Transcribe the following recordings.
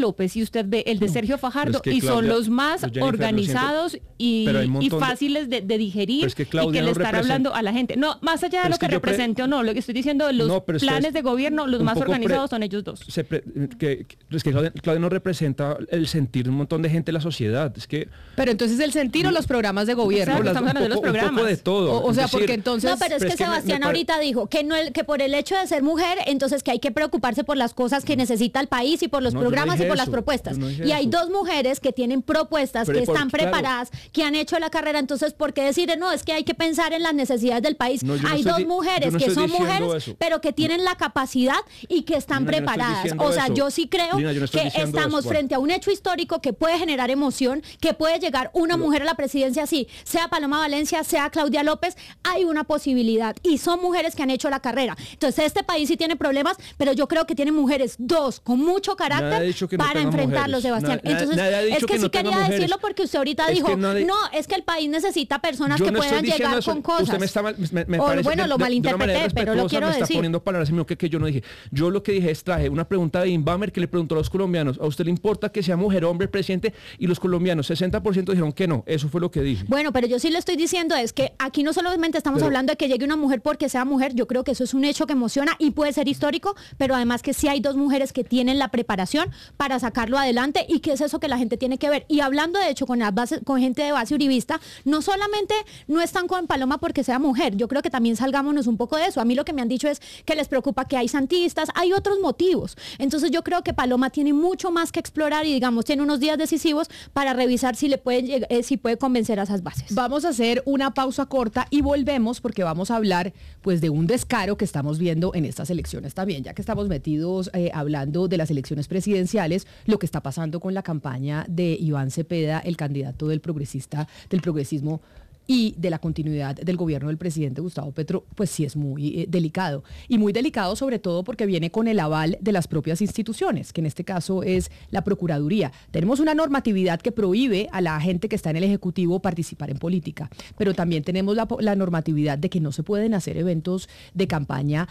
López y usted ve el de Sergio Fajardo es que y Claudia, son los más Jennifer, organizados y fáciles de digerir y que le están hablando a la gente. No, más allá de lo que represente o no, lo que estoy diciendo, los planes de gobierno, los más organizados son ellos dos. Es que Claudia no representa el sentir de un montón de gente en la sociedad. Pero entonces el sentir o los programas de gobierno. Estamos hablando de los programas. Un poco de todo. O sea, porque entonces... No, pero es que Sebastián ahorita dijo que por el hecho de ser mujer, entonces que hay que preocuparse por las cosas que necesita el país y por los programas y por las propuestas. Y hay dos mujeres que tienen propuestas, que están preparadas, que han hecho la carrera, entonces ¿por qué decir no? Es que hay que pensar en las necesidades del país. Hay dos mujeres que son mujeres, pero que tienen la capacidad y que están preparadas. O sea, yo sí creo que estamos frente a un hecho histórico que puede generar emoción, que puede llegar una mujer a la presidencia así, sea Paloma Valencia, sea Claudia López, hay una posibilidad y son mujeres que han hecho la carrera. Entonces este país sí tiene problemas, pero yo creo que tiene mujeres, dos, con mucho carácter para enfrentarlos, Sebastián. Entonces, es que sí quería decirlo porque usted ahorita dijo, no, es que el país necesita personas que puedan llegar con cosas. Usted me parece bueno, lo malinterpreté, pero lo quiero decir. Está poniendo palabras en que yo no dije. Yo lo que dije es, traje una pregunta de Inbamer que le preguntó a los colombianos, ¿a usted le importa que sea mujer o hombre presidente? Y los colombianos, 60% dijeron que no. Eso fue lo que dije. Bueno, pero yo sí le estoy diciendo es que aquí no solamente estamos hablando de que llegue una mujer porque sea mujer, yo creo que eso es un hecho que emociona y puede ser histórico, pero además que sí hay dos mujeres que tienen la preparación para sacarlo adelante y que es eso que la gente tiene que ver. Y hablando de hecho con gente de base uribista, no solamente no están con Paloma porque sea mujer, yo creo que también salgámonos un poco de eso. A mí lo que me han dicho es que les preocupa que hay santistas, hay otros motivos. Entonces yo creo que Paloma tiene mucho más que explorar y digamos tiene unos días decisivos para revisar si puede convencer a esas bases. Vamos a hacer una pausa corta y volvemos porque vamos a hablar pues de un descaro que estamos viendo en estas elecciones también, ya que estamos metidos hablando de las elecciones presidenciales, lo que está pasando con la campaña de Iván Cepeda, el candidato del progresismo y de la continuidad del gobierno del presidente Gustavo Petro, pues sí es muy delicado. Y muy delicado sobre todo porque viene con el aval de las propias instituciones, que en este caso es la Procuraduría. Tenemos una normatividad que prohíbe a la gente que está en el Ejecutivo participar en política, pero también tenemos la normatividad de que no se pueden hacer eventos de campaña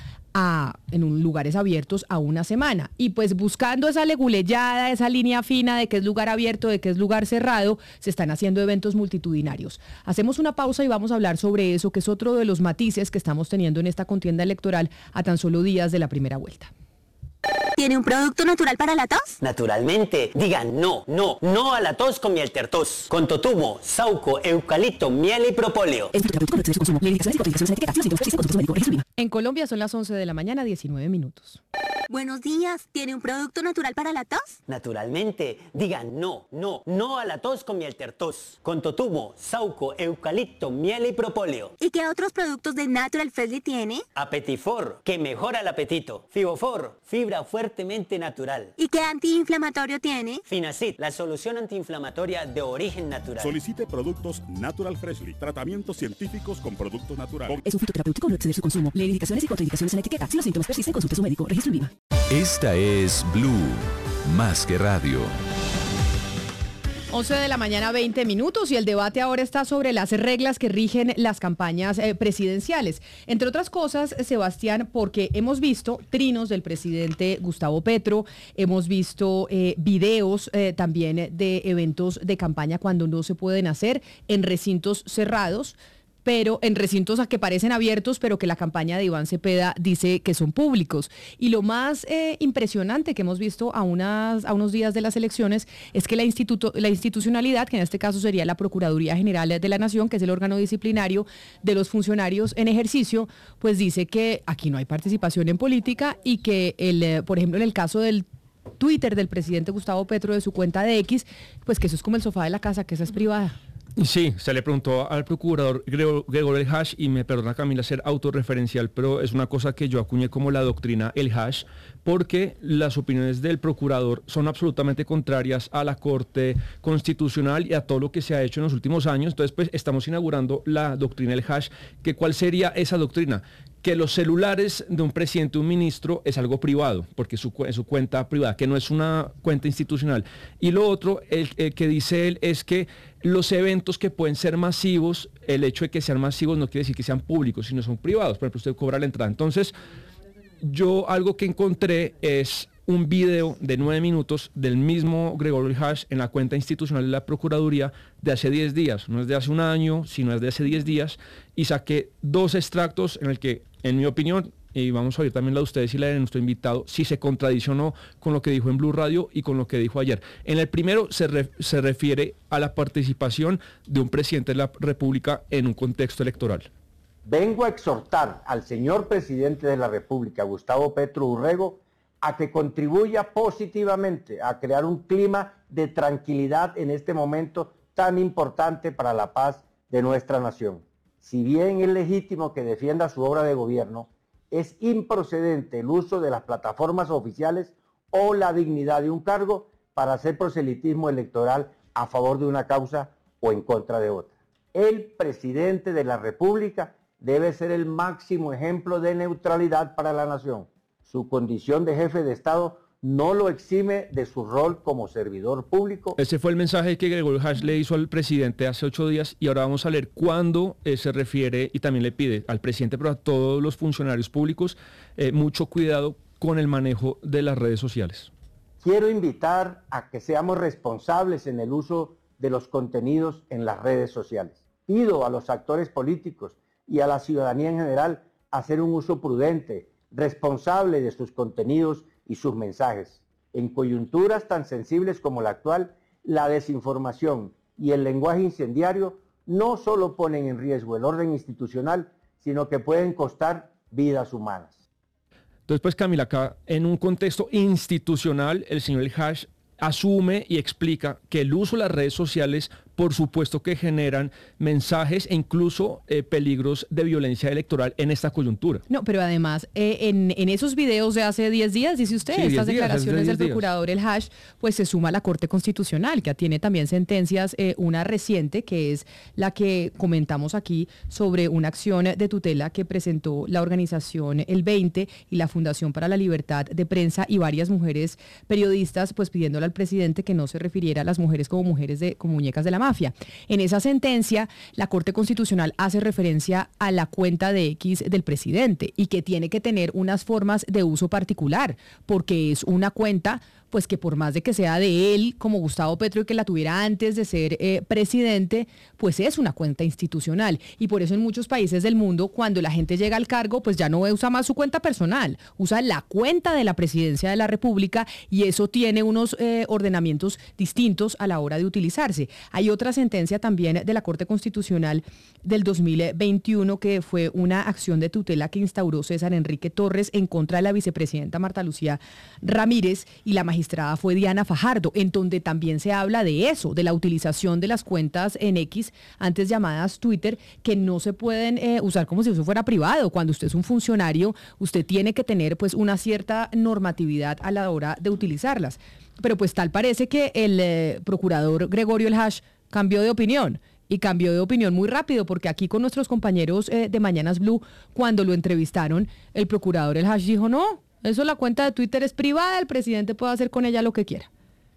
en lugares abiertos a una semana. Y pues buscando esa leguleyada, esa línea fina de qué es lugar abierto, de qué es lugar cerrado, se están haciendo eventos multitudinarios. Hacemos una pausa y vamos a hablar sobre eso, que es otro de los matices que estamos teniendo en esta contienda electoral a tan solo días de la primera vuelta. ¿Tiene un producto natural para la tos? Naturalmente. Digan no a la tos con Mieltertos. Con totumo, sauco, eucalipto, miel y propóleo. En Colombia son las 11 de la mañana, 19 minutos. Buenos días. ¿Tiene un producto natural para la tos? Naturalmente. Digan no a la tos con Mieltertos. Con totumo, sauco, eucalipto, miel y propóleo. ¿Y qué otros productos de Natural Freshly tiene? Apetifor, que mejora el apetito. Fibofor, fibra fuertemente natural. ¿Y qué antiinflamatorio tiene? Finacid, la solución antiinflamatoria de origen natural. Solicite productos Natural Freshly, tratamientos científicos con productos naturales. Es un fitoterapéutico, no exceder su consumo. Lee indicaciones y contraindicaciones en la etiqueta. Si los síntomas persisten, consulte a su médico. Registro INVIMA. Esta es Blue, más que radio. 11 de la mañana, 20 minutos, y el debate ahora está sobre las reglas que rigen las campañas presidenciales. Entre otras cosas, Sebastián, porque hemos visto trinos del presidente Gustavo Petro, hemos visto videos también de eventos de campaña cuando no se pueden hacer en recintos cerrados, pero en recintos que parecen abiertos, pero que la campaña de Iván Cepeda dice que son públicos. Y lo más impresionante que hemos visto a unos días de las elecciones es que la institucionalidad, que en este caso sería la Procuraduría General de la Nación, que es el órgano disciplinario de los funcionarios en ejercicio, pues dice que aquí no hay participación en política y que, por ejemplo, en el caso del Twitter del presidente Gustavo Petro, de su cuenta de X, pues que eso es como el sofá de la casa, que esa es privada. Sí, se le preguntó al procurador Gregor El Hash, y me perdona Camila ser autorreferencial, pero es una cosa que yo acuñé como la doctrina El Hash, porque las opiniones del procurador son absolutamente contrarias a la Corte Constitucional y a todo lo que se ha hecho en los últimos años. Entonces, pues estamos inaugurando la doctrina El Hash, que ¿cuál sería esa doctrina? Que los celulares de un presidente o un ministro es algo privado, porque es su cuenta privada, que no es una cuenta institucional. Y lo otro, el que dice él, es que los eventos que pueden ser masivos, el hecho de que sean masivos no quiere decir que sean públicos, sino son privados. Por ejemplo, usted cobra la entrada. Entonces, yo algo que encontré es un video de 9 minutos del mismo Gregorio Hash en la cuenta institucional de la Procuraduría de hace 10 días. No es de hace un año, sino es de hace 10 días. Y saqué 2 extractos en el que, en mi opinión, y vamos a oír también la de ustedes y la de nuestro invitado, si se contradice o no con lo que dijo en Blue Radio y con lo que dijo ayer. En el primero se refiere a la participación de un presidente de la República en un contexto electoral. Vengo a exhortar al señor presidente de la República, Gustavo Petro Urrego, a que contribuya positivamente a crear un clima de tranquilidad en este momento tan importante para la paz de nuestra nación. Si bien es legítimo que defienda su obra de gobierno, es improcedente el uso de las plataformas oficiales o la dignidad de un cargo para hacer proselitismo electoral a favor de una causa o en contra de otra. El presidente de la República debe ser el máximo ejemplo de neutralidad para la nación. Su condición de jefe de Estado no lo exime de su rol como servidor público. Ese fue el mensaje que Gregorio Hash le hizo al presidente hace 8 días y ahora vamos a leer cuándo se refiere y también le pide al presidente, pero a todos los funcionarios públicos, mucho cuidado con el manejo de las redes sociales. Quiero invitar a que seamos responsables en el uso de los contenidos en las redes sociales. Pido a los actores políticos y a la ciudadanía en general hacer un uso prudente, responsable de sus contenidos y sus mensajes. En coyunturas tan sensibles como la actual, la desinformación y el lenguaje incendiario no solo ponen en riesgo el orden institucional, sino que pueden costar vidas humanas. Entonces, pues Camila, acá en un contexto institucional, el señor Hash asume y explica que el uso de las redes sociales, por supuesto que generan mensajes e incluso peligros de violencia electoral en esta coyuntura. No, pero además, en esos videos de hace 10 días, dice usted, sí, estas declaraciones del procurador El Hash, pues se suma a la Corte Constitucional, que tiene también sentencias, una reciente, que es la que comentamos aquí, sobre una acción de tutela que presentó la organización El 20 y la Fundación para la Libertad de Prensa y varias mujeres periodistas, pues pidiéndole al presidente que no se refiriera a las mujeres como muñecas de la mafia. En esa sentencia, la Corte Constitucional hace referencia a la cuenta de X del presidente y que tiene que tener unas formas de uso particular, porque es una cuenta pues que por más de que sea de él, como Gustavo Petro, y que la tuviera antes de ser presidente, pues es una cuenta institucional. Y por eso en muchos países del mundo, cuando la gente llega al cargo, pues ya no usa más su cuenta personal, usa la cuenta de la presidencia de la República, y eso tiene unos ordenamientos distintos a la hora de utilizarse. Hay otra sentencia también de la Corte Constitucional del 2021, que fue una acción de tutela que instauró César Enrique Torres en contra de la vicepresidenta Marta Lucía Ramírez, y la magistrada fue Diana Fajardo, en donde también se habla de eso, de la utilización de las cuentas en X, antes llamadas Twitter, que no se pueden usar como si eso fuera privado. Cuando usted es un funcionario, usted tiene que tener pues una cierta normatividad a la hora de utilizarlas. Pero pues tal parece que el procurador Gregorio El Hash cambió de opinión. Y cambió de opinión muy rápido, porque aquí con nuestros compañeros de Mañanas Blue, cuando lo entrevistaron, el procurador El Hash dijo, no, eso, la cuenta de Twitter es privada, el presidente puede hacer con ella lo que quiera.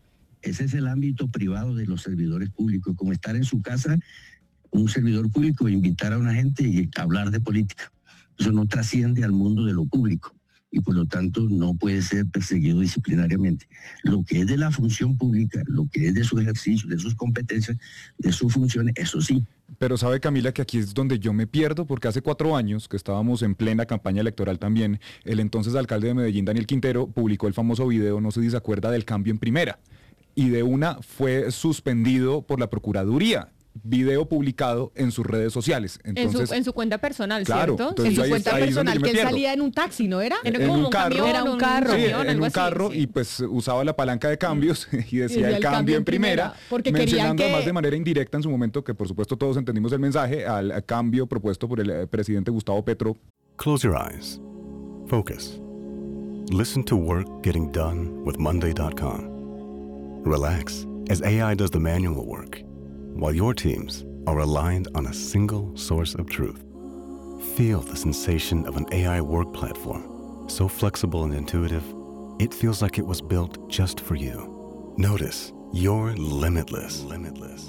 Ese es el ámbito privado de los servidores públicos, como estar en su casa, un servidor público, invitar a una gente y hablar de política. Eso no trasciende al mundo de lo público y por lo tanto no puede ser perseguido disciplinariamente. Lo que es de la función pública, lo que es de su ejercicio, de sus competencias, de sus funciones, eso sí. Pero sabe, Camila, que aquí es donde yo me pierdo, porque hace 4 años, que estábamos en plena campaña electoral también, el entonces alcalde de Medellín, Daniel Quintero, publicó el famoso video, no sé si se acuerda, del cambio en primera. Y de una fue suspendido por la Procuraduría. Video publicado en sus redes sociales. Entonces, en su cuenta personal, claro, ¿cierto? En su cuenta personal, que él salía en un taxi, ¿no era? En un carro. Era un carro. Sí, en un carro, sí. Y pues usaba la palanca de cambios y decía el cambio en primera, porque mencionando además de manera indirecta en su momento, que por supuesto todos entendimos el mensaje, al cambio propuesto por el presidente Gustavo Petro. Close your eyes. Focus. Listen to work getting done with Monday.com. Relax as AI does the manual work, while your teams are aligned on a single source of truth. Feel the sensation of an AI work platform, so flexible and intuitive, it feels like it was built just for you. Notice you're limitless.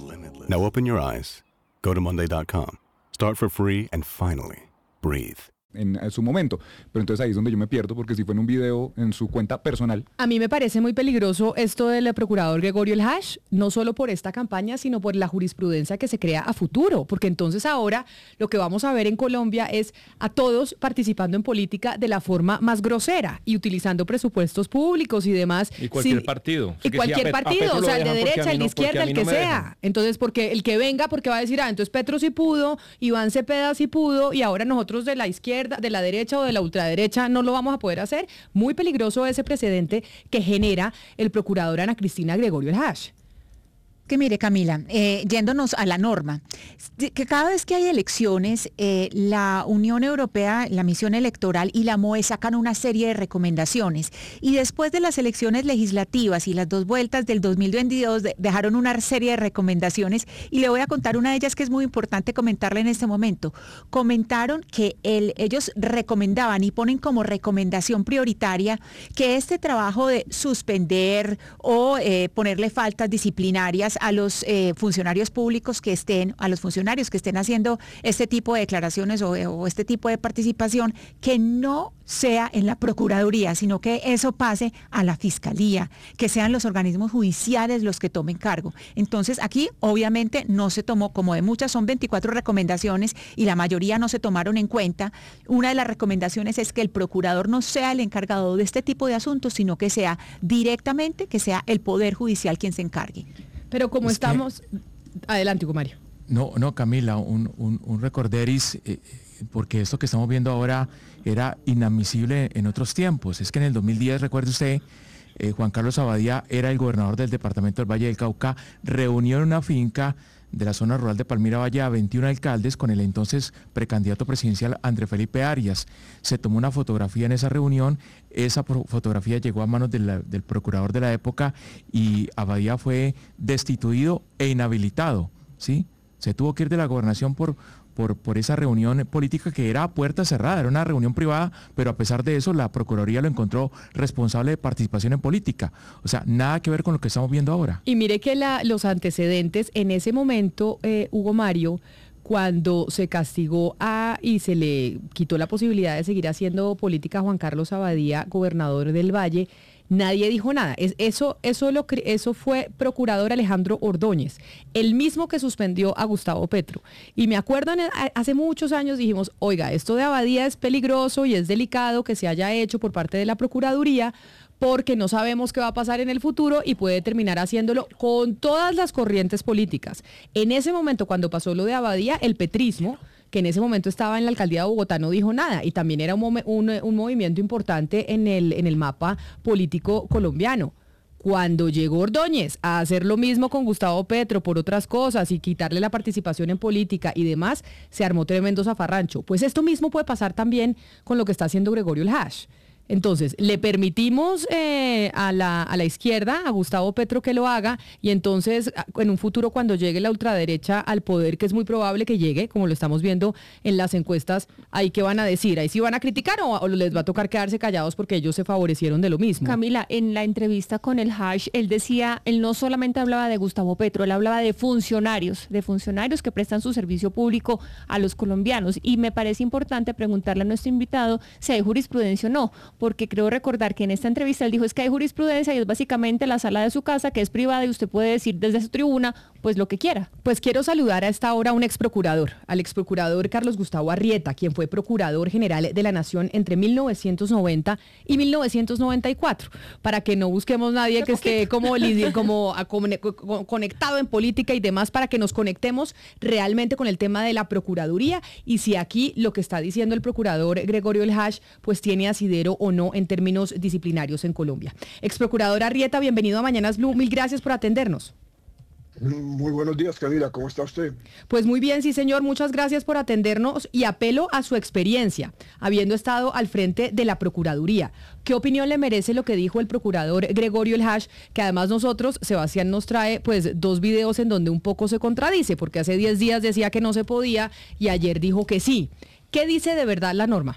Now open your eyes, go to Monday.com, start for free, and finally, breathe. en su momento. Pero entonces ahí es donde yo me pierdo, porque si fue en un video en su cuenta personal. A mí me parece muy peligroso esto del procurador Gregorio El Hash, no solo por esta campaña, sino por la jurisprudencia que se crea a futuro, porque entonces ahora lo que vamos a ver en Colombia es a todos participando en política de la forma más grosera y utilizando presupuestos públicos y demás. Y cualquier partido. Y cualquier partido, o sea, el de derecha, el de izquierda, el que sea. Entonces, porque el que venga, porque va a decir, entonces Petro sí pudo, Iván Cepeda sí pudo, y ahora nosotros de la izquierda, de la derecha o de la ultraderecha no lo vamos a poder hacer. Muy peligroso ese precedente que genera el procurador Ana Cristina Gregorio El Hash. Que mire, Camila, yéndonos a la norma, que cada vez que hay elecciones, la Unión Europea, la misión electoral y la MOE sacan una serie de recomendaciones. Y después de las elecciones legislativas y las 2 vueltas del 2022, dejaron una serie de recomendaciones. Y le voy a contar una de ellas que es muy importante comentarle en este momento. Comentaron que ellos recomendaban y ponen como recomendación prioritaria que este trabajo de suspender o ponerle faltas disciplinarias a los funcionarios públicos que estén, a los funcionarios que estén haciendo este tipo de declaraciones o este tipo de participación, que no sea en la Procuraduría, sino que eso pase a la Fiscalía, que sean los organismos judiciales los que tomen cargo. Entonces aquí obviamente no se tomó, como de muchas, son 24 recomendaciones y la mayoría no se tomaron en cuenta. Una de las recomendaciones es que el procurador no sea el encargado de este tipo de asuntos, sino que sea directamente, que sea el Poder Judicial quien se encargue. Pero como estamos... Adelante, Hugo Mario. No, Camila, un recorderis, porque esto que estamos viendo ahora era inadmisible en otros tiempos. Es que en el 2010, recuerde usted, Juan Carlos Abadía era el gobernador del departamento del Valle del Cauca, reunió en una finca de la zona rural de Palmira Valle a 21 alcaldes con el entonces precandidato presidencial André Felipe Arias. Se tomó una fotografía en esa reunión, esa fotografía llegó a manos del procurador de la época y Abadía fue destituido e inhabilitado, ¿sí? Se tuvo que ir de la gobernación por esa reunión política que era a puerta cerrada, era una reunión privada, pero a pesar de eso la Procuraduría lo encontró responsable de participación en política. O sea, nada que ver con lo que estamos viendo ahora. Y mire que los antecedentes en ese momento, Hugo Mario, cuando se castigó y se le quitó la posibilidad de seguir haciendo política a Juan Carlos Abadía, gobernador del Valle, nadie dijo nada. Eso fue procurador Alejandro Ordóñez, el mismo que suspendió a Gustavo Petro. Y me acuerdo, hace muchos años dijimos, oiga, esto de Abadía es peligroso y es delicado que se haya hecho por parte de la Procuraduría, porque no sabemos qué va a pasar en el futuro y puede terminar haciéndolo con todas las corrientes políticas. En ese momento, cuando pasó lo de Abadía, el petrismo, que en ese momento estaba en la alcaldía de Bogotá, no dijo nada, y también era un movimiento importante en el mapa político colombiano. Cuando llegó Ordóñez a hacer lo mismo con Gustavo Petro por otras cosas y quitarle la participación en política y demás, se armó tremendo zafarrancho. Pues esto mismo puede pasar también con lo que está haciendo Gregorio El Hash. Entonces, le permitimos a la izquierda, a Gustavo Petro, que lo haga, y entonces en un futuro cuando llegue la ultraderecha al poder, que es muy probable que llegue, como lo estamos viendo en las encuestas, ¿ahí qué van a decir? ¿Ahí sí van a criticar o les va a tocar quedarse callados porque ellos se favorecieron de lo mismo? Camila, en la entrevista con El Hash, él no solamente hablaba de Gustavo Petro, él hablaba de funcionarios que prestan su servicio público a los colombianos, y me parece importante preguntarle a nuestro invitado si hay jurisprudencia o no, porque creo recordar que en esta entrevista él dijo es que hay jurisprudencia y es básicamente la sala de su casa que es privada y usted puede decir desde su tribuna pues lo que quiera. Pues quiero saludar a esta hora a un exprocurador, al exprocurador Carlos Gustavo Arrieta, quien fue procurador general de la Nación entre 1990 y 1994, para que no busquemos nadie que esté como conectado en política y demás, para que nos conectemos realmente con el tema de la Procuraduría y si aquí lo que está diciendo el procurador Gregorio El Hash pues tiene asidero o no en términos disciplinarios en Colombia. Exprocurador Arrieta, bienvenido a Mañanas Blue, mil gracias por atendernos. Muy buenos días, Camila, ¿cómo está usted? Pues muy bien, sí señor, muchas gracias por atendernos y apelo a su experiencia, habiendo estado al frente de la Procuraduría. ¿Qué opinión le merece lo que dijo el procurador Gregorio El Hash? Que además nosotros, Sebastián nos trae pues 2 videos en donde un poco se contradice, porque hace 10 días decía que no se podía y ayer dijo que sí. ¿Qué dice de verdad la norma?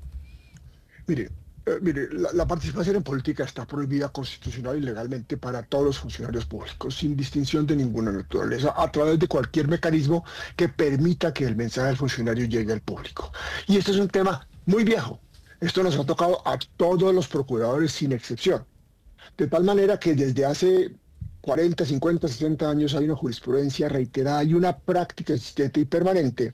Mire, la participación en política está prohibida constitucional y legalmente para todos los funcionarios públicos, sin distinción de ninguna naturaleza, a través de cualquier mecanismo que permita que el mensaje del funcionario llegue al público. Y este es un tema muy viejo. Esto nos ha tocado a todos los procuradores sin excepción. De tal manera que desde hace 40, 50, 60 años hay una jurisprudencia reiterada y una práctica existente y permanente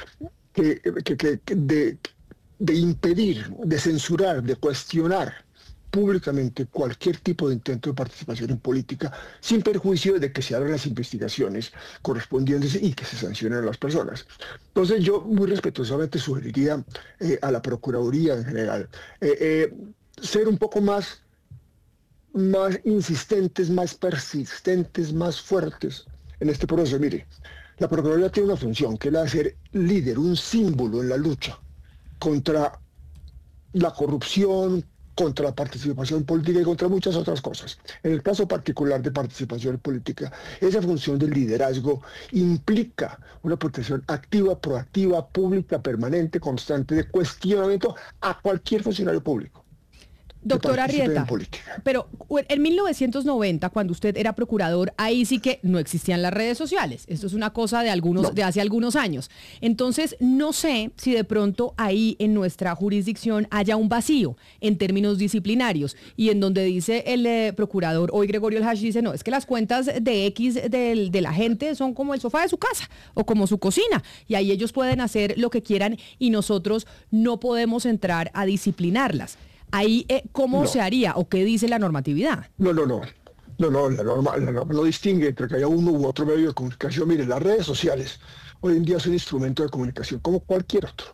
de impedir, de censurar, de cuestionar públicamente cualquier tipo de intento de participación en política, sin perjuicio de que se abran las investigaciones correspondientes y que se sancionen a las personas. Entonces yo muy respetuosamente sugeriría a la Procuraduría en general ser un poco más insistentes, más persistentes, más fuertes en este proceso. Mire, la Procuraduría tiene una función, que es la de ser líder, un símbolo en la lucha contra la corrupción, contra la participación política y contra muchas otras cosas. En el caso particular de participación política, esa función del liderazgo implica una protección activa, proactiva, pública, permanente, constante, de cuestionamiento a cualquier funcionario público. Doctor Arrieta, pero en 1990, cuando usted era procurador, ahí sí que no existían las redes sociales. Esto es una cosa de hace algunos años. Entonces, no sé si de pronto ahí en nuestra jurisdicción haya un vacío en términos disciplinarios y en donde dice el procurador, hoy Gregorio El Hash dice, no, es que las cuentas de X de la gente son como el sofá de su casa o como su cocina y ahí ellos pueden hacer lo que quieran y nosotros no podemos entrar a disciplinarlas. Ahí, ¿cómo se haría o qué dice la normatividad? No, la norma no distingue entre que haya uno u otro medio de comunicación. Mire, las redes sociales hoy en día son un instrumento de comunicación como cualquier otro.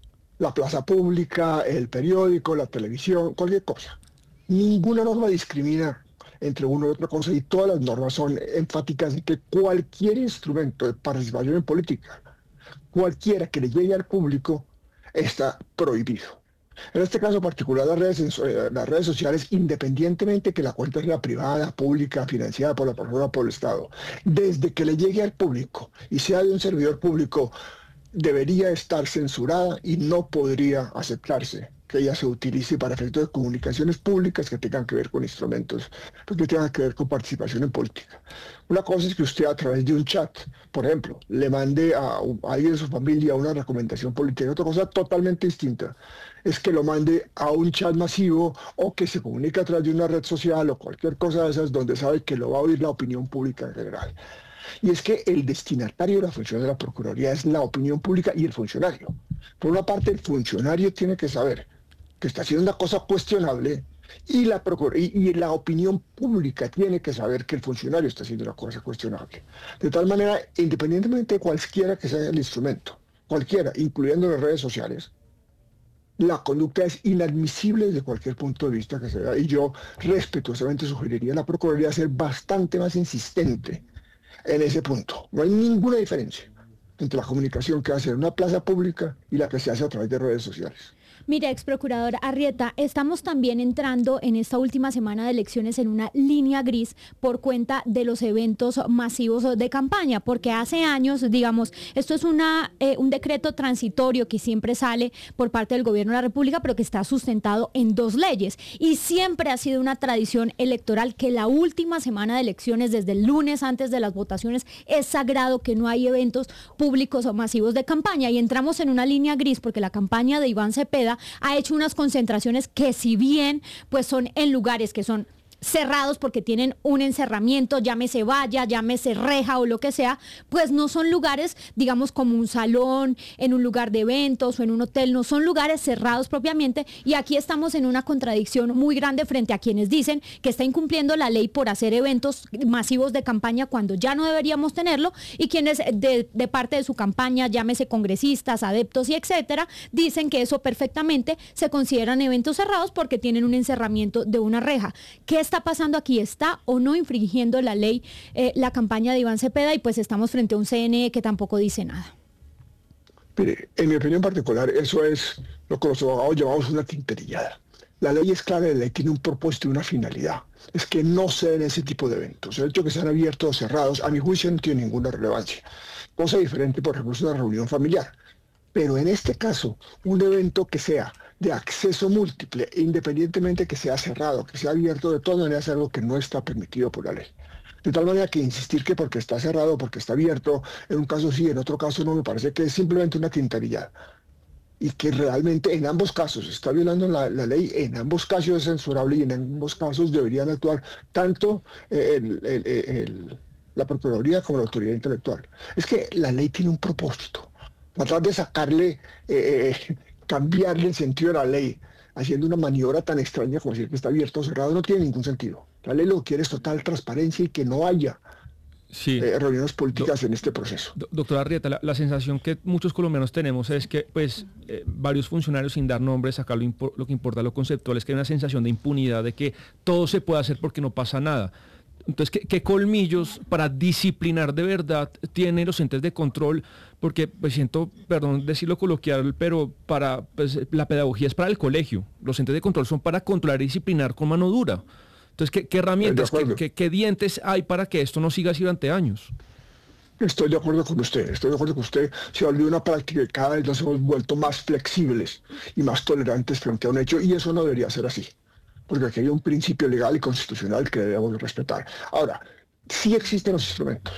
La plaza pública, el periódico, la televisión, cualquier cosa. Ninguna norma discrimina entre uno y otra cosa y todas las normas son enfáticas en que cualquier instrumento de participación en política, cualquiera que le llegue al público, está prohibido. En este caso particular, las redes sociales, independientemente que la cuenta sea privada, pública, financiada por la persona o por el Estado, desde que le llegue al público y sea de un servidor público, debería estar censurada y no podría aceptarse que ella se utilice para efectos de comunicaciones públicas que tengan que ver con instrumentos, que tengan que ver con participación en política. Una cosa es que usted a través de un chat, por ejemplo, le mande a alguien de su familia una recomendación política. Otra cosa totalmente distinta es que lo mande a un chat masivo o que se comunique a través de una red social o cualquier cosa de esas donde sabe que lo va a oír la opinión pública en general. Y es que el destinatario de la función de la Procuraduría es la opinión pública y el funcionario. Por una parte, el funcionario tiene que saber que está haciendo una cosa cuestionable y la opinión pública tiene que saber que el funcionario está haciendo una cosa cuestionable. De tal manera, independientemente de cualquiera que sea el instrumento, cualquiera, incluyendo las redes sociales, la conducta es inadmisible desde cualquier punto de vista que se vea. Y yo respetuosamente sugeriría a la Procuraduría ser bastante más insistente en ese punto. No hay ninguna diferencia entre la comunicación que hace en una plaza pública y la que se hace a través de redes sociales. Mire, ex procurador Arrieta, estamos también entrando en esta última semana de elecciones en una línea gris por cuenta de los eventos masivos de campaña, porque hace años, digamos, esto es un decreto transitorio que siempre sale por parte del gobierno de la República, pero que está sustentado en 2 leyes. Y siempre ha sido una tradición electoral que la última semana de elecciones, desde el lunes antes de las votaciones, es sagrado que no hay eventos públicos o masivos de campaña. Y entramos en una línea gris porque la campaña de Iván Cepeda ha hecho unas concentraciones que, si bien pues son en lugares que son cerrados porque tienen un encerramiento, llámese valla, llámese reja o lo que sea, pues no son lugares, digamos, como un salón, en un lugar de eventos o en un hotel, no son lugares cerrados propiamente, y aquí estamos en una contradicción muy grande frente a quienes dicen que está incumpliendo la ley por hacer eventos masivos de campaña cuando ya no deberíamos tenerlo, y quienes de parte de su campaña, llámese congresistas, adeptos y etcétera, dicen que eso perfectamente se consideran eventos cerrados porque tienen un encerramiento de una reja. ¿Qué está pasando aquí? ¿Está o no infringiendo la ley la campaña de Iván Cepeda? Y pues estamos frente a un CNE que tampoco dice nada. Mire, en mi opinión particular, eso es lo que los abogados llamamos una tinterillada. La ley es clara, la ley tiene un propósito y una finalidad. Es que no se den ese tipo de eventos. El hecho de que sean abiertos o cerrados, a mi juicio, no tiene ninguna relevancia. Cosa diferente, por ejemplo, es una reunión familiar. Pero en este caso, un evento que sea de acceso múltiple, independientemente que sea cerrado, que sea abierto, de todas maneras es algo que no está permitido por la ley. De tal manera que insistir que porque está cerrado, porque está abierto, en un caso sí, en otro caso no, me parece que es simplemente una tintarillada. y que realmente en ambos casos está violando la ley, en ambos casos es censurable y en ambos casos deberían actuar tanto la Procuraduría como la autoridad intelectual. Es que la ley tiene un propósito. Tratar de sacarle, cambiarle el sentido de la ley, haciendo una maniobra tan extraña como decir que está abierto o cerrado, no tiene ningún sentido. La ley lo que quiere es total transparencia y que no haya reuniones políticas en este proceso. Doctora Arrieta, la sensación que muchos colombianos tenemos es que varios funcionarios, sin dar nombres, acá lo que importa lo conceptual, es que hay una sensación de impunidad, de que todo se puede hacer porque no pasa nada. Entonces, ¿qué colmillos para disciplinar de verdad tienen los entes de control? Porque siento, perdón decirlo coloquial, pero la pedagogía es para el colegio. Los entes de control son para controlar y disciplinar con mano dura. Entonces, ¿qué herramientas, qué dientes hay para que esto no siga así durante años? Estoy de acuerdo con usted, se ha volvido una práctica y cada vez nos hemos vuelto más flexibles y más tolerantes frente a un hecho, y eso no debería ser así, porque aquí hay un principio legal y constitucional que debemos respetar. Ahora, sí existen los instrumentos,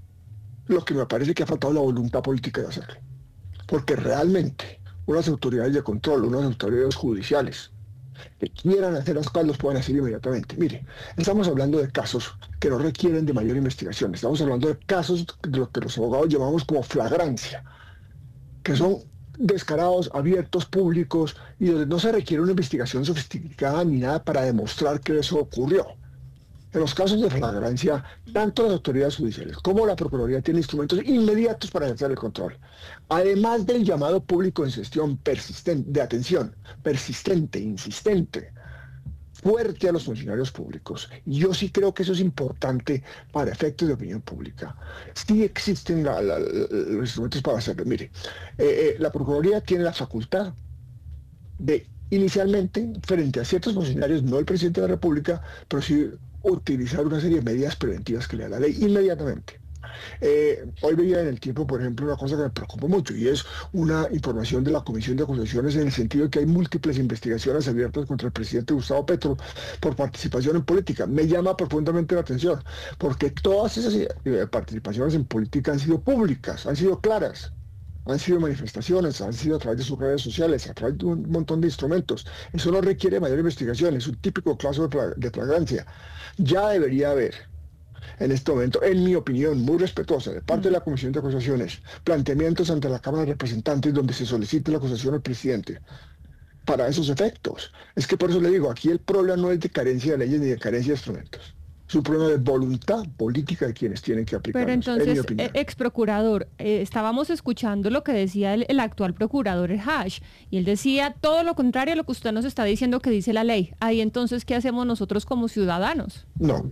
lo que me parece que ha faltado la voluntad política de hacerlo, porque realmente unas autoridades de control, unas autoridades judiciales, que quieran hacer las cosas, los pueden hacer inmediatamente. Mire, estamos hablando de casos que no requieren de mayor investigación, estamos hablando de casos de lo que los abogados llamamos como flagrancia, que son descarados, abiertos, públicos, y donde no se requiere una investigación sofisticada ni nada para demostrar que eso ocurrió. En los casos de flagrancia, tanto las autoridades judiciales como la Procuraduría tienen instrumentos inmediatos para ejercer el control. Además del llamado público en gestión persistente, de atención, persistente, insistente, fuerte a los funcionarios públicos. Yo sí creo que eso es importante para efectos de opinión pública. Sí existen los instrumentos para hacerlo. Mire, la Procuraduría tiene la facultad de, inicialmente, frente a ciertos funcionarios, no el presidente de la República, pero sí utilizar una serie de medidas preventivas que le da la ley inmediatamente. Hoy veía en El Tiempo, por ejemplo, una cosa que me preocupa mucho, y es una información de la Comisión de Acusaciones en el sentido de que hay múltiples investigaciones abiertas contra el presidente Gustavo Petro por participación en política. Me llama profundamente la atención, porque todas esas participaciones en política han sido públicas, han sido claras. Han sido manifestaciones, han sido a través de sus redes sociales, a través de un montón de instrumentos. Eso no requiere mayor investigación, es un típico caso de flagrancia. Ya debería haber, en este momento, en mi opinión, muy respetuosa, de parte de la Comisión de Acusaciones, planteamientos ante la Cámara de Representantes donde se solicite la acusación al presidente para esos efectos. Es que por eso le digo, aquí el problema no es de carencia de leyes ni de carencia de instrumentos. Es un problema de voluntad política de quienes tienen que aplicarlos. Pero entonces, ex procurador, estábamos escuchando lo que decía el actual procurador Hash, y él decía todo lo contrario a lo que usted nos está diciendo que dice la ley. Ahí entonces, ¿qué hacemos nosotros como ciudadanos? No.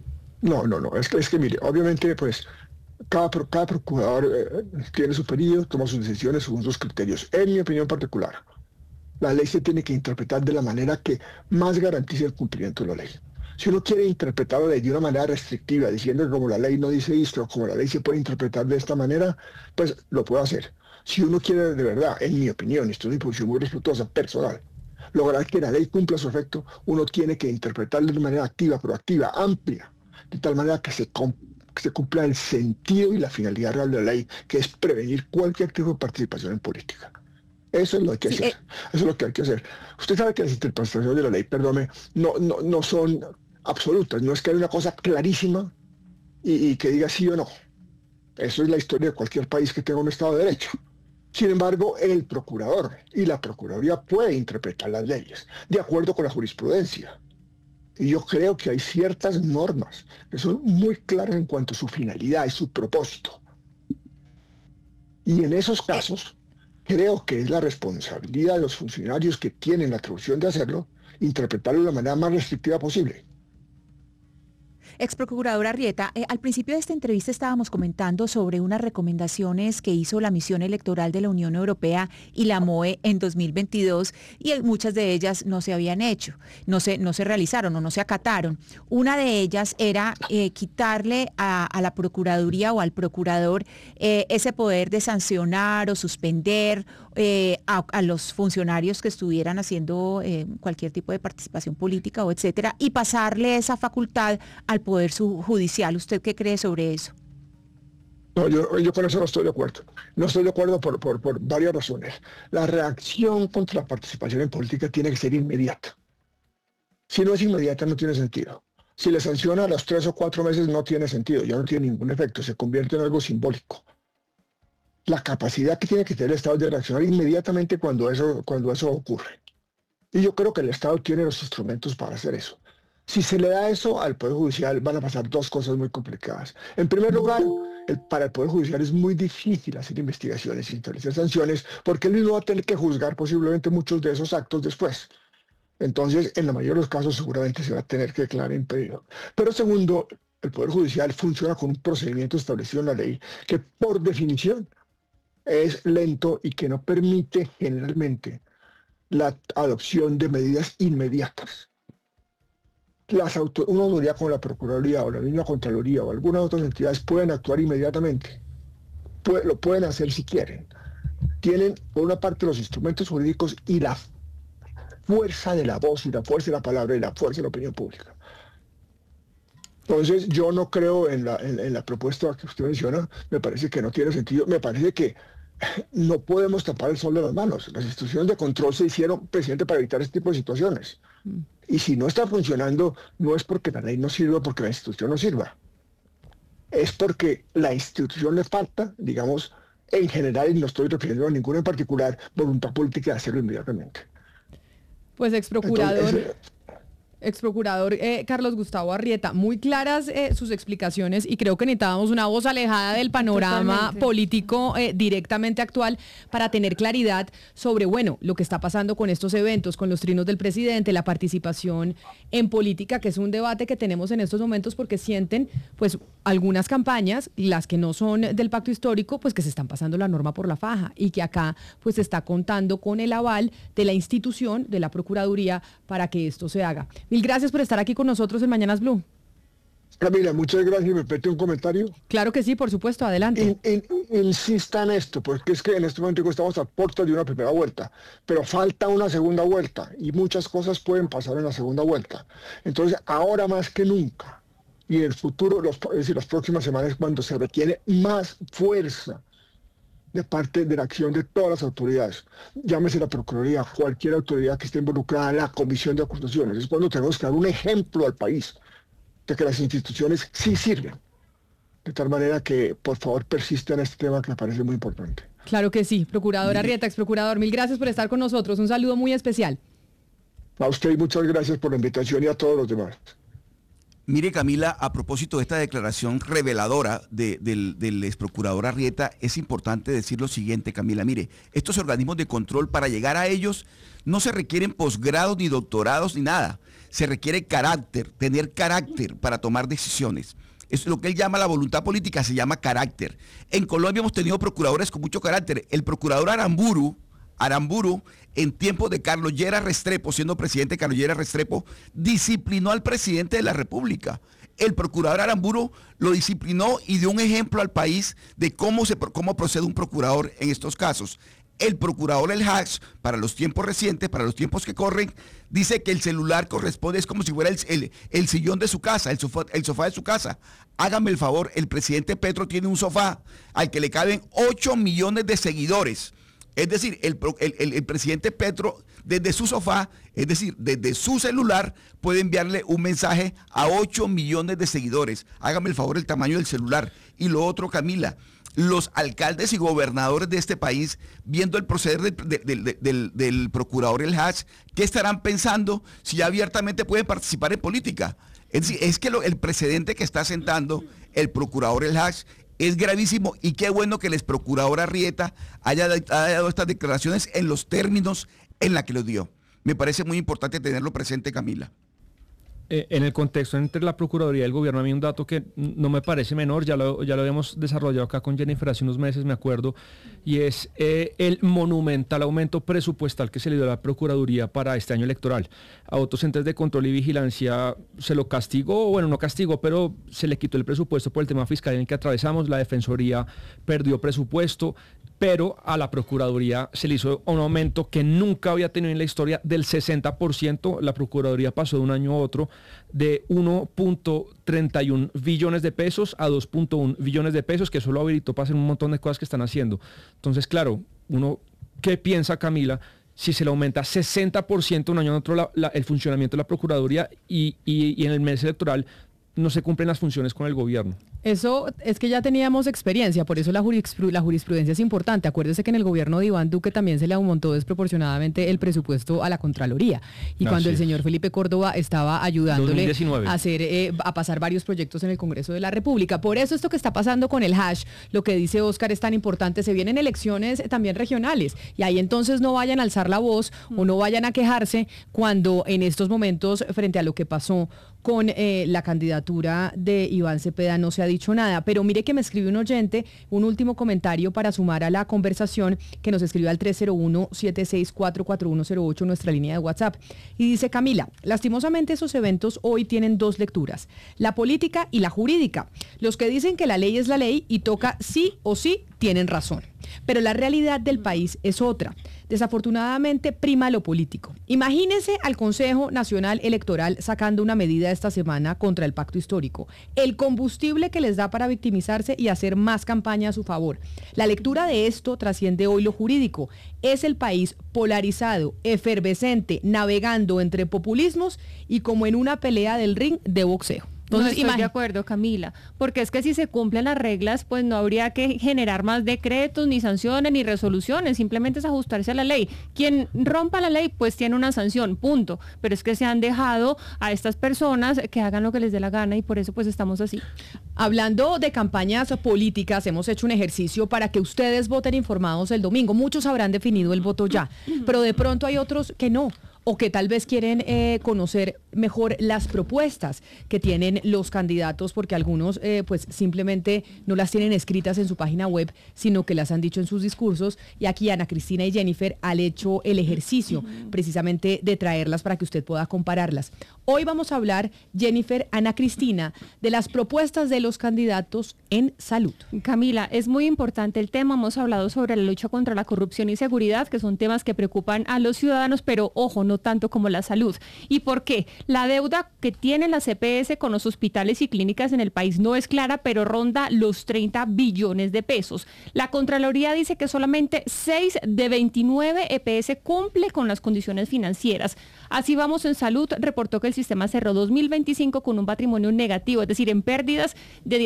Es que mire, obviamente, pues, cada procurador tiene su periodo, toma sus decisiones según sus criterios. En mi opinión particular, la ley se tiene que interpretar de la manera que más garantice el cumplimiento de la ley. Si uno quiere interpretar la ley de una manera restrictiva, diciendo que como la ley no dice esto, como la ley se puede interpretar de esta manera, pues lo puede hacer. Si uno quiere de verdad, en mi opinión, esto es una posición muy respetuosa, personal, lograr que la ley cumpla su efecto, uno tiene que interpretarla de manera activa, proactiva, amplia, de tal manera que se cumpla el sentido y la finalidad real de la ley, que es prevenir cualquier tipo de participación en política. Eso es lo que hay que hacer. Eso es lo que hay que hacer. Usted sabe que las interpretaciones de la ley, perdóneme, no son absolutas. No es que haya una cosa clarísima y que diga sí o no. Eso es la historia de cualquier país que tenga un Estado de Derecho. Sin embargo, el procurador y la Procuraduría puede interpretar las leyes de acuerdo con la jurisprudencia. Y yo creo que hay ciertas normas que son muy claras en cuanto a su finalidad y su propósito. Y en esos casos, creo que es la responsabilidad de los funcionarios que tienen la atribución de hacerlo, interpretarlo de la manera más restrictiva posible. Ex procuradora Arrieta, al principio de esta entrevista estábamos comentando sobre unas recomendaciones que hizo la misión electoral de la Unión Europea y la MOE en 2022, y muchas de ellas no se habían hecho, no se realizaron o no se acataron. Una de ellas era quitarle a la Procuraduría o al procurador ese poder de sancionar o suspender a los funcionarios que estuvieran haciendo cualquier tipo de participación política o etcétera, y pasarle esa facultad al Poder Judicial. ¿Usted qué cree sobre eso? No, yo con eso no estoy de acuerdo. No estoy de acuerdo por varias razones. La reacción contra la participación en política tiene que ser inmediata. Si no es inmediata, no tiene sentido. Si le sanciona a los 3 o 4 meses, no tiene sentido, ya no tiene ningún efecto, se convierte en algo simbólico. La capacidad que tiene que tener el Estado de reaccionar inmediatamente cuando eso ocurre. Y yo creo que el Estado tiene los instrumentos para hacer eso. Si se le da eso al Poder Judicial, van a pasar 2 cosas muy complicadas. En primer lugar, para el Poder Judicial es muy difícil hacer investigaciones y establecer sanciones, porque él mismo va a tener que juzgar posiblemente muchos de esos actos después. Entonces, en la mayoría de los casos, seguramente se va a tener que declarar impedido. Pero segundo, el Poder Judicial funciona con un procedimiento establecido en la ley que, por definición, es lento y que no permite generalmente la adopción de medidas inmediatas. Una autoridad como la Procuraduría o la misma Contraloría o algunas otras entidades pueden actuar inmediatamente. Lo pueden hacer si quieren. Tienen, por una parte, los instrumentos jurídicos y la fuerza de la voz y la fuerza de la palabra y la fuerza de la opinión pública. Entonces, yo no creo en la propuesta que usted menciona. Me parece que no tiene sentido. Me parece que no podemos tapar el sol de las manos. Las instituciones de control se hicieron, presidente, para evitar este tipo de situaciones. Y si no está funcionando, no es porque la ley no sirva, porque la institución no sirva. Es porque la institución le falta, digamos, en general, y no estoy refiriendo a ninguna en particular, voluntad política de hacerlo inmediatamente. Pues exprocurador Carlos Gustavo Arrieta, muy claras sus explicaciones y creo que necesitábamos una voz alejada del panorama político directamente actual para tener claridad sobre, bueno, lo que está pasando con estos eventos, con los trinos del presidente, la participación en política, que es un debate que tenemos en estos momentos porque sienten, pues, algunas campañas, las que no son del pacto histórico, pues que se están pasando la norma por la faja y que acá, pues, se está contando con el aval de la institución, de la Procuraduría, para que esto se haga. Mil gracias por estar aquí con nosotros en Mañanas Blue. Camila, muchas gracias. ¿Me permite un comentario? Claro que sí, por supuesto, adelante. Insista en esto, porque es que en este momento estamos a puertas de una primera vuelta, pero falta una segunda vuelta y muchas cosas pueden pasar en la segunda vuelta. Entonces, ahora más que nunca, y en el futuro, es decir, las próximas semanas, cuando se requiere más fuerza de parte de la acción de todas las autoridades, llámese la Procuraduría, cualquier autoridad que esté involucrada en la comisión de acusaciones, es cuando tenemos que dar un ejemplo al país de que las instituciones sí sirven, de tal manera que por favor persista en este tema que me parece muy importante. Claro que sí, Procurador Arrieta, exprocurador, mil gracias por estar con nosotros, un saludo muy especial. A usted y muchas gracias por la invitación y a todos los demás. Mire, Camila, a propósito de esta declaración reveladora del exprocurador Arrieta, es importante decir lo siguiente, Camila. Mire, estos organismos de control, para llegar a ellos, no se requieren posgrados, ni doctorados, ni nada. Se requiere carácter, tener carácter para tomar decisiones. Es lo que él llama la voluntad política, se llama carácter. En Colombia hemos tenido procuradores con mucho carácter. El procurador Aramburu, en tiempos de Carlos Lleras Restrepo, siendo presidente Carlos Lleras Restrepo, disciplinó al presidente de la República. El procurador Aramburu lo disciplinó y dio un ejemplo al país de cómo procede un procurador en estos casos. El procurador El Haj, para los tiempos recientes, para los tiempos que corren, dice que el celular corresponde, es como si fuera el sillón de su casa, el sofá de su casa. Hágame el favor, el presidente Petro tiene un sofá al que le caben 8 millones de seguidores. Es decir, el presidente Petro, desde su sofá, es decir, desde su celular, puede enviarle un mensaje a 8 millones de seguidores. Hágame el favor, el tamaño del celular. Y lo otro, Camila, los alcaldes y gobernadores de este país, viendo el proceder del procurador El Haj, ¿qué estarán pensando si abiertamente pueden participar en política? Es decir, es que el precedente que está sentando el procurador El Haj es gravísimo, y qué bueno que el exprocurador Arrieta haya dado estas declaraciones en los términos en la que lo dio. Me parece muy importante tenerlo presente, Camila. En el contexto entre la Procuraduría y el Gobierno, a mí un dato que no me parece menor, ya lo habíamos desarrollado acá con Jennifer hace unos meses, me acuerdo, y es el monumental aumento presupuestal que se le dio a la Procuraduría para este año electoral. A otros entes de control y vigilancia se lo castigó, bueno, no castigó, pero se le quitó el presupuesto por el tema fiscal en el que atravesamos, la Defensoría perdió presupuesto, pero a la Procuraduría se le hizo un aumento que nunca había tenido en la historia del 60%. La Procuraduría pasó de un año a otro de 1.31 billones de pesos a 2.1 billones de pesos, que eso lo habilitó para hacer un montón de cosas que están haciendo. Entonces, claro, ¿qué piensa Camila? Si se le aumenta 60% un año a otro el funcionamiento de la Procuraduría y en el mes electoral no se cumplen las funciones con el gobierno. Eso es que ya teníamos experiencia, por eso la jurisprudencia es importante. Acuérdese que en el gobierno de Iván Duque también se le aumentó desproporcionadamente el presupuesto a la Contraloría. Y cuando el señor Felipe Córdoba estaba ayudándole 2019. a pasar varios proyectos en el Congreso de la República. Por eso esto que está pasando con el hash, lo que dice Óscar es tan importante. Se vienen elecciones también regionales y ahí entonces no vayan a alzar la voz o no vayan a quejarse cuando en estos momentos, frente a lo que pasó con la candidatura de Iván Cepeda, no se ha dicho nada. Pero mire que me escribe un oyente, un último comentario para sumar a la conversación, que nos escribió al 301-764-4108, nuestra línea de WhatsApp. Y dice: Camila, lastimosamente esos eventos hoy tienen dos lecturas, la política y la jurídica. Los que dicen que la ley es la ley y toca sí o sí tienen razón. Pero la realidad del país es otra. Desafortunadamente prima lo político. Imagínese al Consejo Nacional Electoral sacando una medida esta semana contra el pacto histórico. El combustible que les da para victimizarse y hacer más campaña a su favor. La lectura de esto trasciende hoy lo jurídico. Es el país polarizado, efervescente, navegando entre populismos y como en una pelea del ring de boxeo. Entonces, no estoy de acuerdo, Camila, porque es que si se cumplen las reglas, pues no habría que generar más decretos, ni sanciones, ni resoluciones, simplemente es ajustarse a la ley. Quien rompa la ley, pues tiene una sanción, punto. Pero es que se han dejado a estas personas que hagan lo que les dé la gana y por eso pues estamos así. Hablando de campañas políticas, hemos hecho un ejercicio para que ustedes voten informados el domingo. Muchos habrán definido el voto ya, pero de pronto hay otros que no, o que tal vez quieren conocer mejor las propuestas que tienen los candidatos, porque algunos pues simplemente no las tienen escritas en su página web, sino que las han dicho en sus discursos, y aquí Ana Cristina y Jennifer han hecho el ejercicio precisamente de traerlas para que usted pueda compararlas. Hoy vamos a hablar, Jennifer, Ana Cristina, de las propuestas de los candidatos en salud. Camila, es muy importante el tema. Hemos hablado sobre la lucha contra la corrupción y seguridad, que son temas que preocupan a los ciudadanos, pero ojo, no tanto como la salud. ¿Y por qué? La deuda que tienen las EPS con los hospitales y clínicas en el país no es clara, pero ronda los 30 billones de pesos. La Contraloría dice que solamente 6 de 29 EPS cumple con las condiciones financieras. Así vamos en salud, reportó que el sistema cerró 2025 con un patrimonio negativo, es decir, en pérdidas de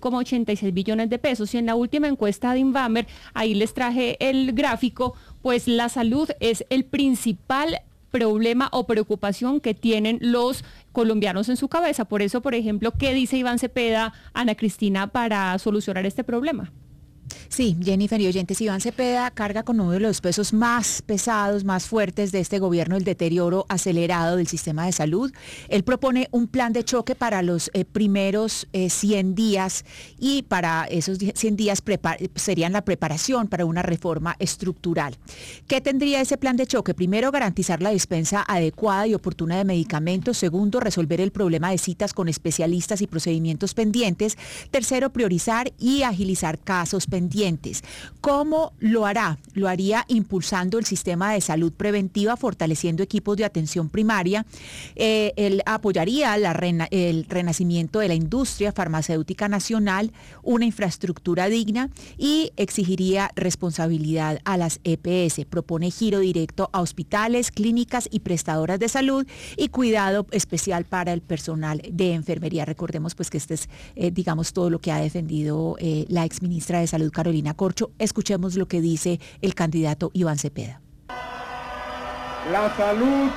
16,86 billones de pesos. Y en la última encuesta de Invamer, ahí les traje el gráfico, pues la salud es el principal problema o preocupación que tienen los colombianos en su cabeza. Por eso, por ejemplo, ¿qué dice Iván Cepeda, Ana Cristina, para solucionar este problema? Sí, Jennifer y oyentes, Iván Cepeda carga con uno de los pesos más pesados, más fuertes de este gobierno, el deterioro acelerado del sistema de salud. Él propone un plan de choque para los primeros 100 días y para esos 100 días serían la preparación para una reforma estructural. ¿Qué tendría ese plan de choque? Primero, garantizar la dispensa adecuada y oportuna de medicamentos. Segundo, resolver el problema de citas con especialistas y procedimientos pendientes. Tercero, priorizar y agilizar casos pendientes. ¿Cómo lo hará? Lo haría impulsando el sistema de salud preventiva, fortaleciendo equipos de atención primaria. Él apoyaría el renacimiento de la industria farmacéutica nacional, una infraestructura digna y exigiría responsabilidad a las EPS. Propone giro directo a hospitales, clínicas y prestadoras de salud y cuidado especial para el personal de enfermería. Recordemos pues que este es, digamos, todo lo que ha defendido la exministra de Salud, Carolina Corcho. Escuchemos lo que dice el candidato Iván Cepeda. La salud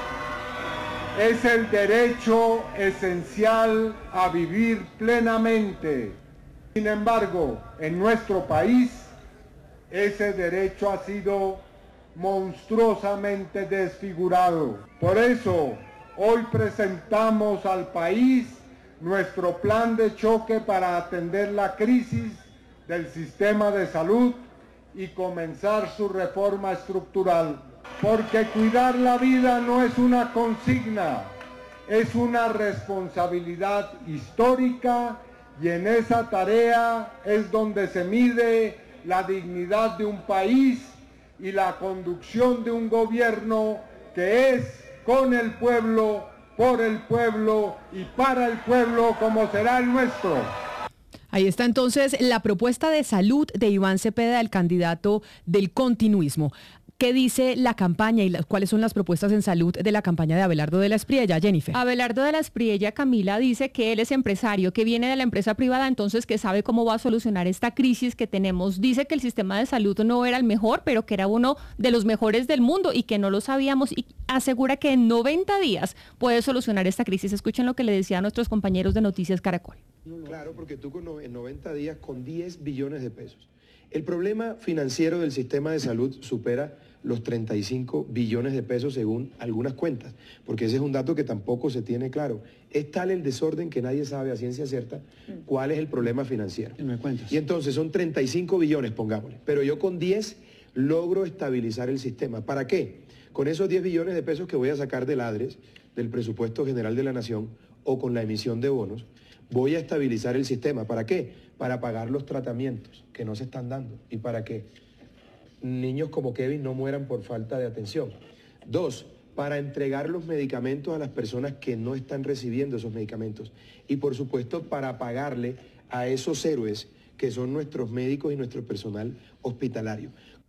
es el derecho esencial a vivir plenamente. Sin embargo, en nuestro país, ese derecho ha sido monstruosamente desfigurado. Por eso, hoy presentamos al país nuestro plan de choque para atender la crisis del sistema de salud y comenzar su reforma estructural. Porque cuidar la vida no es una consigna, es una responsabilidad histórica y en esa tarea es donde se mide la dignidad de un país y la conducción de un gobierno que es con el pueblo, por el pueblo y para el pueblo como será el nuestro. Ahí está entonces la propuesta de salud de Iván Cepeda, el candidato del continuismo. ¿Qué dice la campaña y cuáles son las propuestas en salud de la campaña de Abelardo de la Espriella, Jennifer? Abelardo de la Espriella, Camila, dice que él es empresario, que viene de la empresa privada, entonces que sabe cómo va a solucionar esta crisis que tenemos. Dice que el sistema de salud no era el mejor, pero que era uno de los mejores del mundo y que no lo sabíamos, y asegura que en 90 días puede solucionar esta crisis. Escuchen lo que le decía a nuestros compañeros de Noticias Caracol. Claro, porque tú en 90 días con 10 billones de pesos. El problema financiero del sistema de salud supera los 35 billones de pesos según algunas cuentas, porque ese es un dato que tampoco se tiene claro. Es tal el desorden que nadie sabe a ciencia cierta cuál es el problema financiero. Y entonces son 35 billones, pongámosle, pero yo con 10 logro estabilizar el sistema. ¿Para qué? Con esos 10 billones de pesos que voy a sacar del ADRES, del presupuesto general de la nación, o con la emisión de bonos, voy a estabilizar el sistema. ¿Para qué? Para pagar los tratamientos que no se están dando y para que niños como Kevin no mueran por falta de atención. 2, para entregar los medicamentos a las personas que no están recibiendo esos medicamentos. Y por supuesto para pagarle a esos héroes que son nuestros médicos y nuestro personal hospitalario.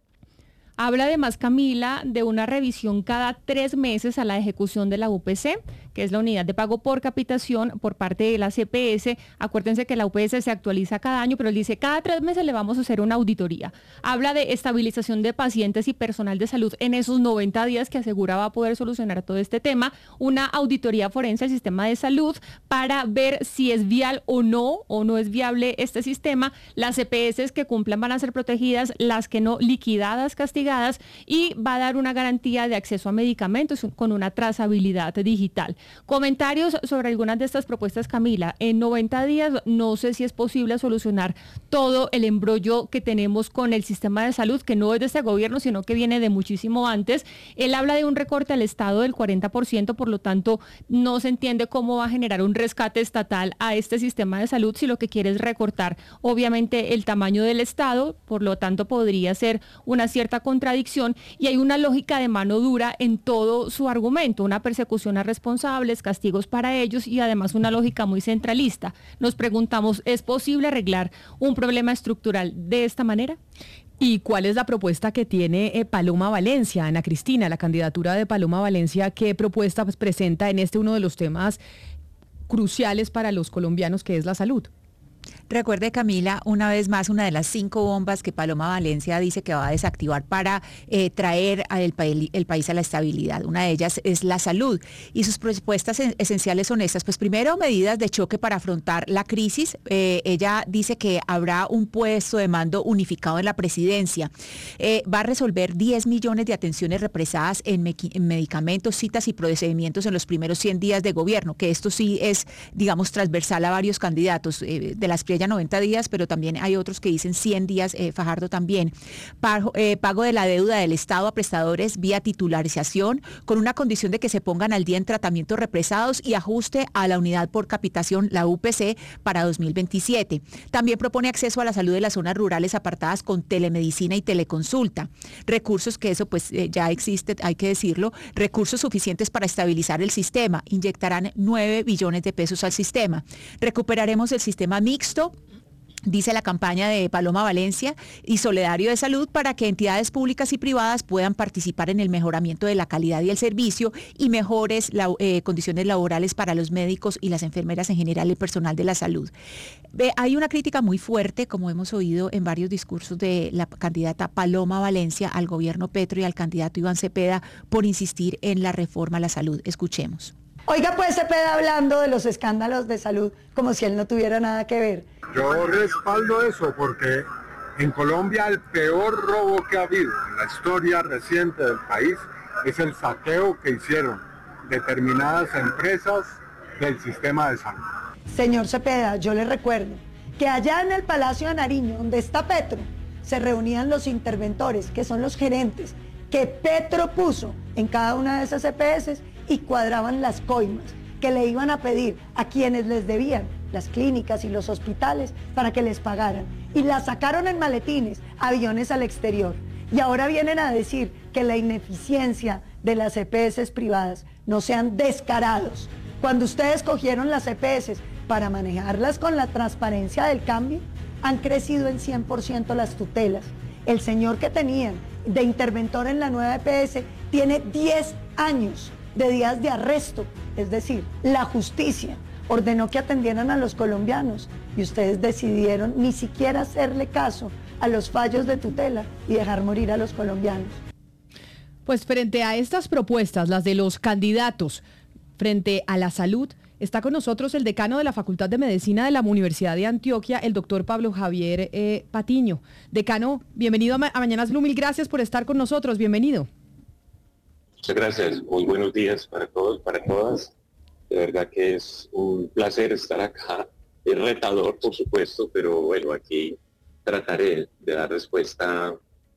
Habla además, Camila, de una revisión cada 3 meses a la ejecución de la UPC, que es la unidad de pago por capitación por parte de la CPS. Acuérdense que la UPS se actualiza cada año, pero él dice cada 3 meses le vamos a hacer una auditoría. Habla de estabilización de pacientes y personal de salud en esos 90 días que asegura va a poder solucionar todo este tema. Una auditoría forense al sistema de salud para ver si es vial o no es viable este sistema. Las CPS que cumplan van a ser protegidas, las que no, liquidadas, castigadas, y va a dar una garantía de acceso a medicamentos con una trazabilidad digital. Comentarios sobre algunas de estas propuestas, Camila. En 90 días no sé si es posible solucionar todo el embrollo que tenemos con el sistema de salud, que no es de este gobierno, sino que viene de muchísimo antes. Él habla de un recorte al Estado del 40%, por lo tanto no se entiende cómo va a generar un rescate estatal a este sistema de salud si lo que quiere es recortar obviamente el tamaño del Estado, por lo tanto podría ser una cierta contradicción, y hay una lógica de mano dura en todo su argumento, una persecución a responsables, castigos para ellos y además una lógica muy centralista. Nos preguntamos, ¿es posible arreglar un problema estructural de esta manera? ¿Y cuál es la propuesta que tiene Paloma Valencia, Ana Cristina, la candidatura de Paloma Valencia? ¿Qué propuesta presenta en uno de los temas cruciales para los colombianos, que es la salud? Recuerde, Camila, una vez más, una de las 5 bombas que Paloma Valencia dice que va a desactivar para traer el país a la estabilidad. Una de ellas es la salud, y sus propuestas esenciales son estas. Pues primero, medidas de choque para afrontar la crisis. Ella dice que habrá un puesto de mando unificado en la presidencia. Va a resolver 10 millones de atenciones represadas en medicamentos, citas y procedimientos en los primeros 100 días de gobierno, que esto sí es, digamos, transversal a varios candidatos. De la Espriella 90 días, pero también hay otros que dicen 100 días, Fajardo también. Pago de la deuda del Estado a prestadores vía titularización, con una condición de que se pongan al día en tratamientos represados, y ajuste a la unidad por capitación, la UPC, para 2027. También propone acceso a la salud de las zonas rurales apartadas con telemedicina y teleconsulta. Recursos, que eso pues ya existe, hay que decirlo, recursos suficientes para estabilizar el sistema. Inyectarán 9 billones de pesos al sistema. Recuperaremos el sistema mixto, dice la campaña de Paloma Valencia, y solidario de salud, para que entidades públicas y privadas puedan participar en el mejoramiento de la calidad y el servicio, y mejores condiciones laborales para los médicos y las enfermeras en general, el personal de la salud. Hay una crítica muy fuerte, como hemos oído en varios discursos, de la candidata Paloma Valencia al gobierno Petro y al candidato Iván Cepeda por insistir en la reforma a la salud. Escuchemos. Oiga, pues Cepeda hablando de los escándalos de salud como si él no tuviera nada que ver. Yo respaldo eso porque en Colombia el peor robo que ha habido en la historia reciente del país es el saqueo que hicieron determinadas empresas del sistema de salud. Señor Cepeda, yo le recuerdo que allá en el Palacio de Nariño, donde está Petro, se reunían los interventores, que son los gerentes que Petro puso en cada una de esas EPS, y cuadraban las coimas que le iban a pedir a quienes les debían, las clínicas y los hospitales, para que les pagaran. Y las sacaron en maletines, aviones al exterior. Y ahora vienen a decir que la ineficiencia de las EPS privadas. No sean descarados. Cuando ustedes cogieron las EPS para manejarlas con la transparencia del cambio, han crecido en 100% las tutelas. El señor que tenían de interventor en la nueva EPS tiene 10 años de días de arresto, es decir, la justicia ordenó que atendieran a los colombianos y ustedes decidieron ni siquiera hacerle caso a los fallos de tutela y dejar morir a los colombianos. Pues frente a estas propuestas, las de los candidatos frente a la salud, está con nosotros el decano de la Facultad de Medicina de la Universidad de Antioquia, el doctor Pablo Javier Patiño. Decano, bienvenido a Mañanas Blue, mil gracias por estar con nosotros, bienvenido. Muchas gracias, muy buenos días para todos, para todas. De verdad que es un placer estar acá. Es retador, por supuesto, pero bueno, aquí trataré de dar respuesta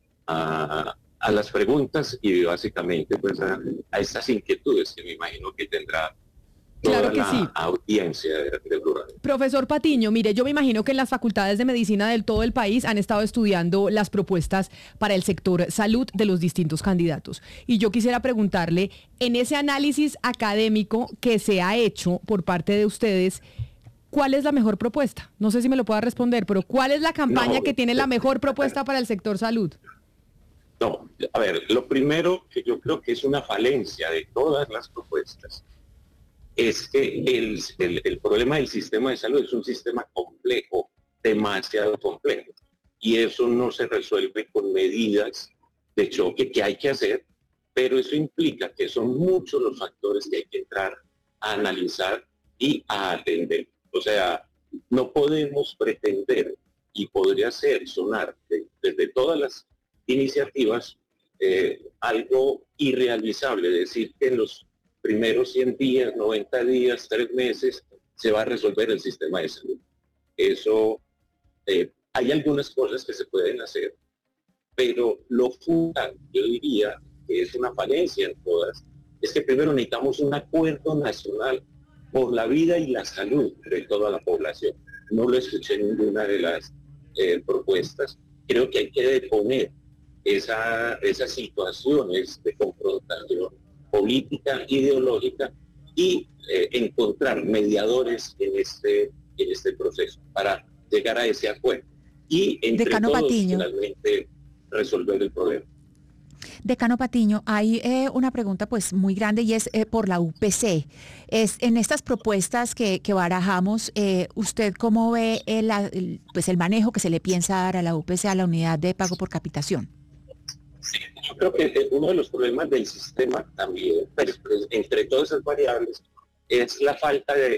a las preguntas y básicamente pues a estas inquietudes que me imagino que tendrá toda claro que la sí. audiencia de Blue Radio. Profesor Patiño, mire, yo me imagino que en las facultades de medicina del todo el país han estado estudiando las propuestas para el sector salud de los distintos candidatos. Y yo quisiera preguntarle, en ese análisis académico que se ha hecho por parte de ustedes, ¿cuál es la mejor propuesta? No sé si me lo pueda responder, pero ¿cuál es la campaña que tiene la mejor propuesta para el sector salud? No, a ver, lo primero que yo creo que es una falencia de todas las propuestas es que el problema del sistema de salud es un sistema complejo, demasiado complejo, y eso no se resuelve con medidas de choque que hay que hacer, pero eso implica que son muchos los factores que hay que entrar a analizar y a atender. O sea, no podemos pretender, y podría sonar desde todas las iniciativas, algo irrealizable, decir que en los primeros 100 días, 90 días, 3 meses, se va a resolver el sistema de salud. Eso, hay algunas cosas que se pueden hacer, pero lo fundamental, yo diría, que es una falencia en todas, es que primero necesitamos un acuerdo nacional por la vida y la salud de toda la población. No lo escuché en ninguna de las propuestas. Creo que hay que deponer esas situaciones de confrontación política, ideológica y encontrar mediadores en este proceso para llegar a ese acuerdo y entre Decano todos Patiño. finalmente resolver el problema. Decano Patiño, hay una pregunta pues muy grande y es por la UPC. En estas propuestas que barajamos, ¿usted cómo ve el manejo que se le piensa dar a la UPC, a la unidad de pago por capitación? Sí, yo creo que uno de los problemas del sistema también, pues, entre todas esas variables, es la falta de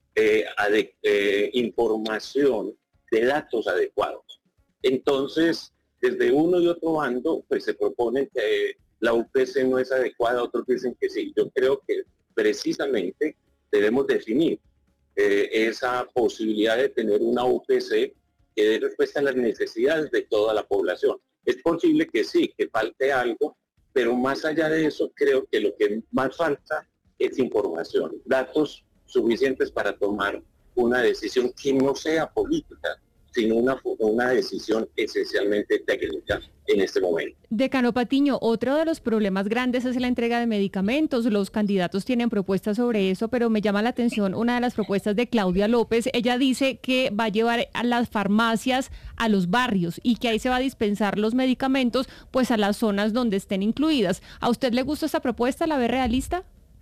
información, de datos adecuados. Entonces, desde uno y otro bando, pues se propone que la UPC no es adecuada, otros dicen que sí. Yo creo que precisamente debemos definir esa posibilidad de tener una UPC que dé respuesta a las necesidades de toda la población. Es posible que sí, que falte algo, pero más allá de eso, creo que lo que más falta es información, datos suficientes para tomar una decisión que no sea política, sino una decisión esencialmente técnica en este momento. Decano Patiño, otro de los problemas grandes es la entrega de medicamentos. Los candidatos tienen propuestas sobre eso, pero me llama la atención una de las propuestas de Claudia López. Ella dice que va a llevar a las farmacias a los barrios y que ahí se va a dispensar los medicamentos pues a las zonas donde estén incluidas. ¿A usted le gusta esta propuesta? ¿La ve realista?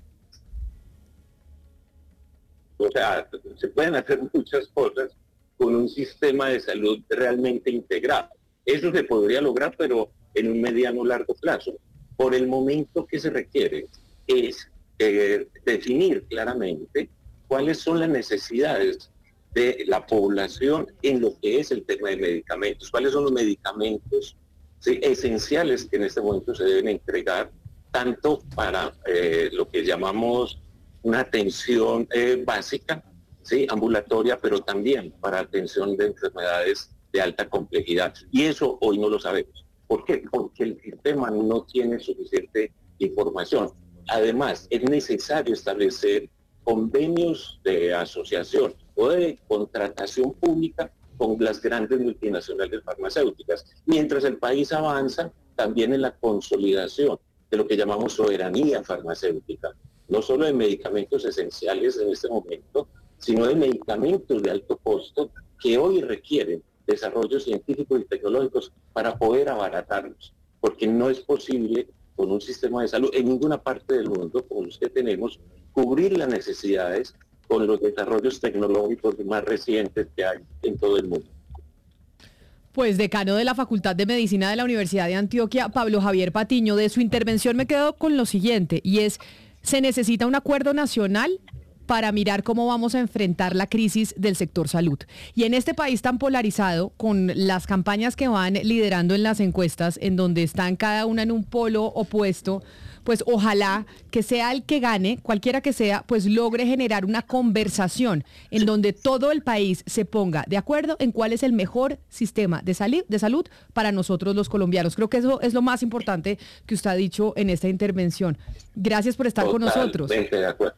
O sea, se pueden hacer muchas cosas con un sistema de salud realmente integrado. Eso se podría lograr, pero en un mediano largo plazo. Por el momento que se requiere es definir claramente cuáles son las necesidades de la población en lo que es el tema de medicamentos, cuáles son los medicamentos esenciales que en este momento se deben entregar, tanto para lo que llamamos una atención básica, ¿sí? Ambulatoria, pero también para atención de enfermedades de alta complejidad. Y eso hoy no lo sabemos. ¿Por qué? Porque el sistema no tiene suficiente información. Además, es necesario establecer convenios de asociación o de contratación pública con las grandes multinacionales farmacéuticas. Mientras el país avanza también en la consolidación de lo que llamamos soberanía farmacéutica. no solo de medicamentos esenciales en este momento, sino de medicamentos de alto costo que hoy requieren desarrollos científicos y tecnológicos para poder abaratarlos, porque no es posible con un sistema de salud en ninguna parte del mundo como los que tenemos, cubrir las necesidades con los desarrollos tecnológicos más recientes que hay en todo el mundo. Pues decano de la Facultad de Medicina de la Universidad de Antioquia, Pablo Javier Patiño, de su intervención me quedo con lo siguiente, y es, ¿se necesita un acuerdo nacional para mirar cómo vamos a enfrentar la crisis del sector salud? Y en este país tan polarizado, con las campañas que van liderando en las encuestas, en donde están cada una en un polo opuesto, pues ojalá que sea el que gane, cualquiera que sea, pues logre generar una conversación en donde todo el país se ponga de acuerdo en cuál es el mejor sistema de salud para nosotros los colombianos. Creo que eso es lo más importante que usted ha dicho en esta intervención. Gracias por estar con nosotros. De acuerdo.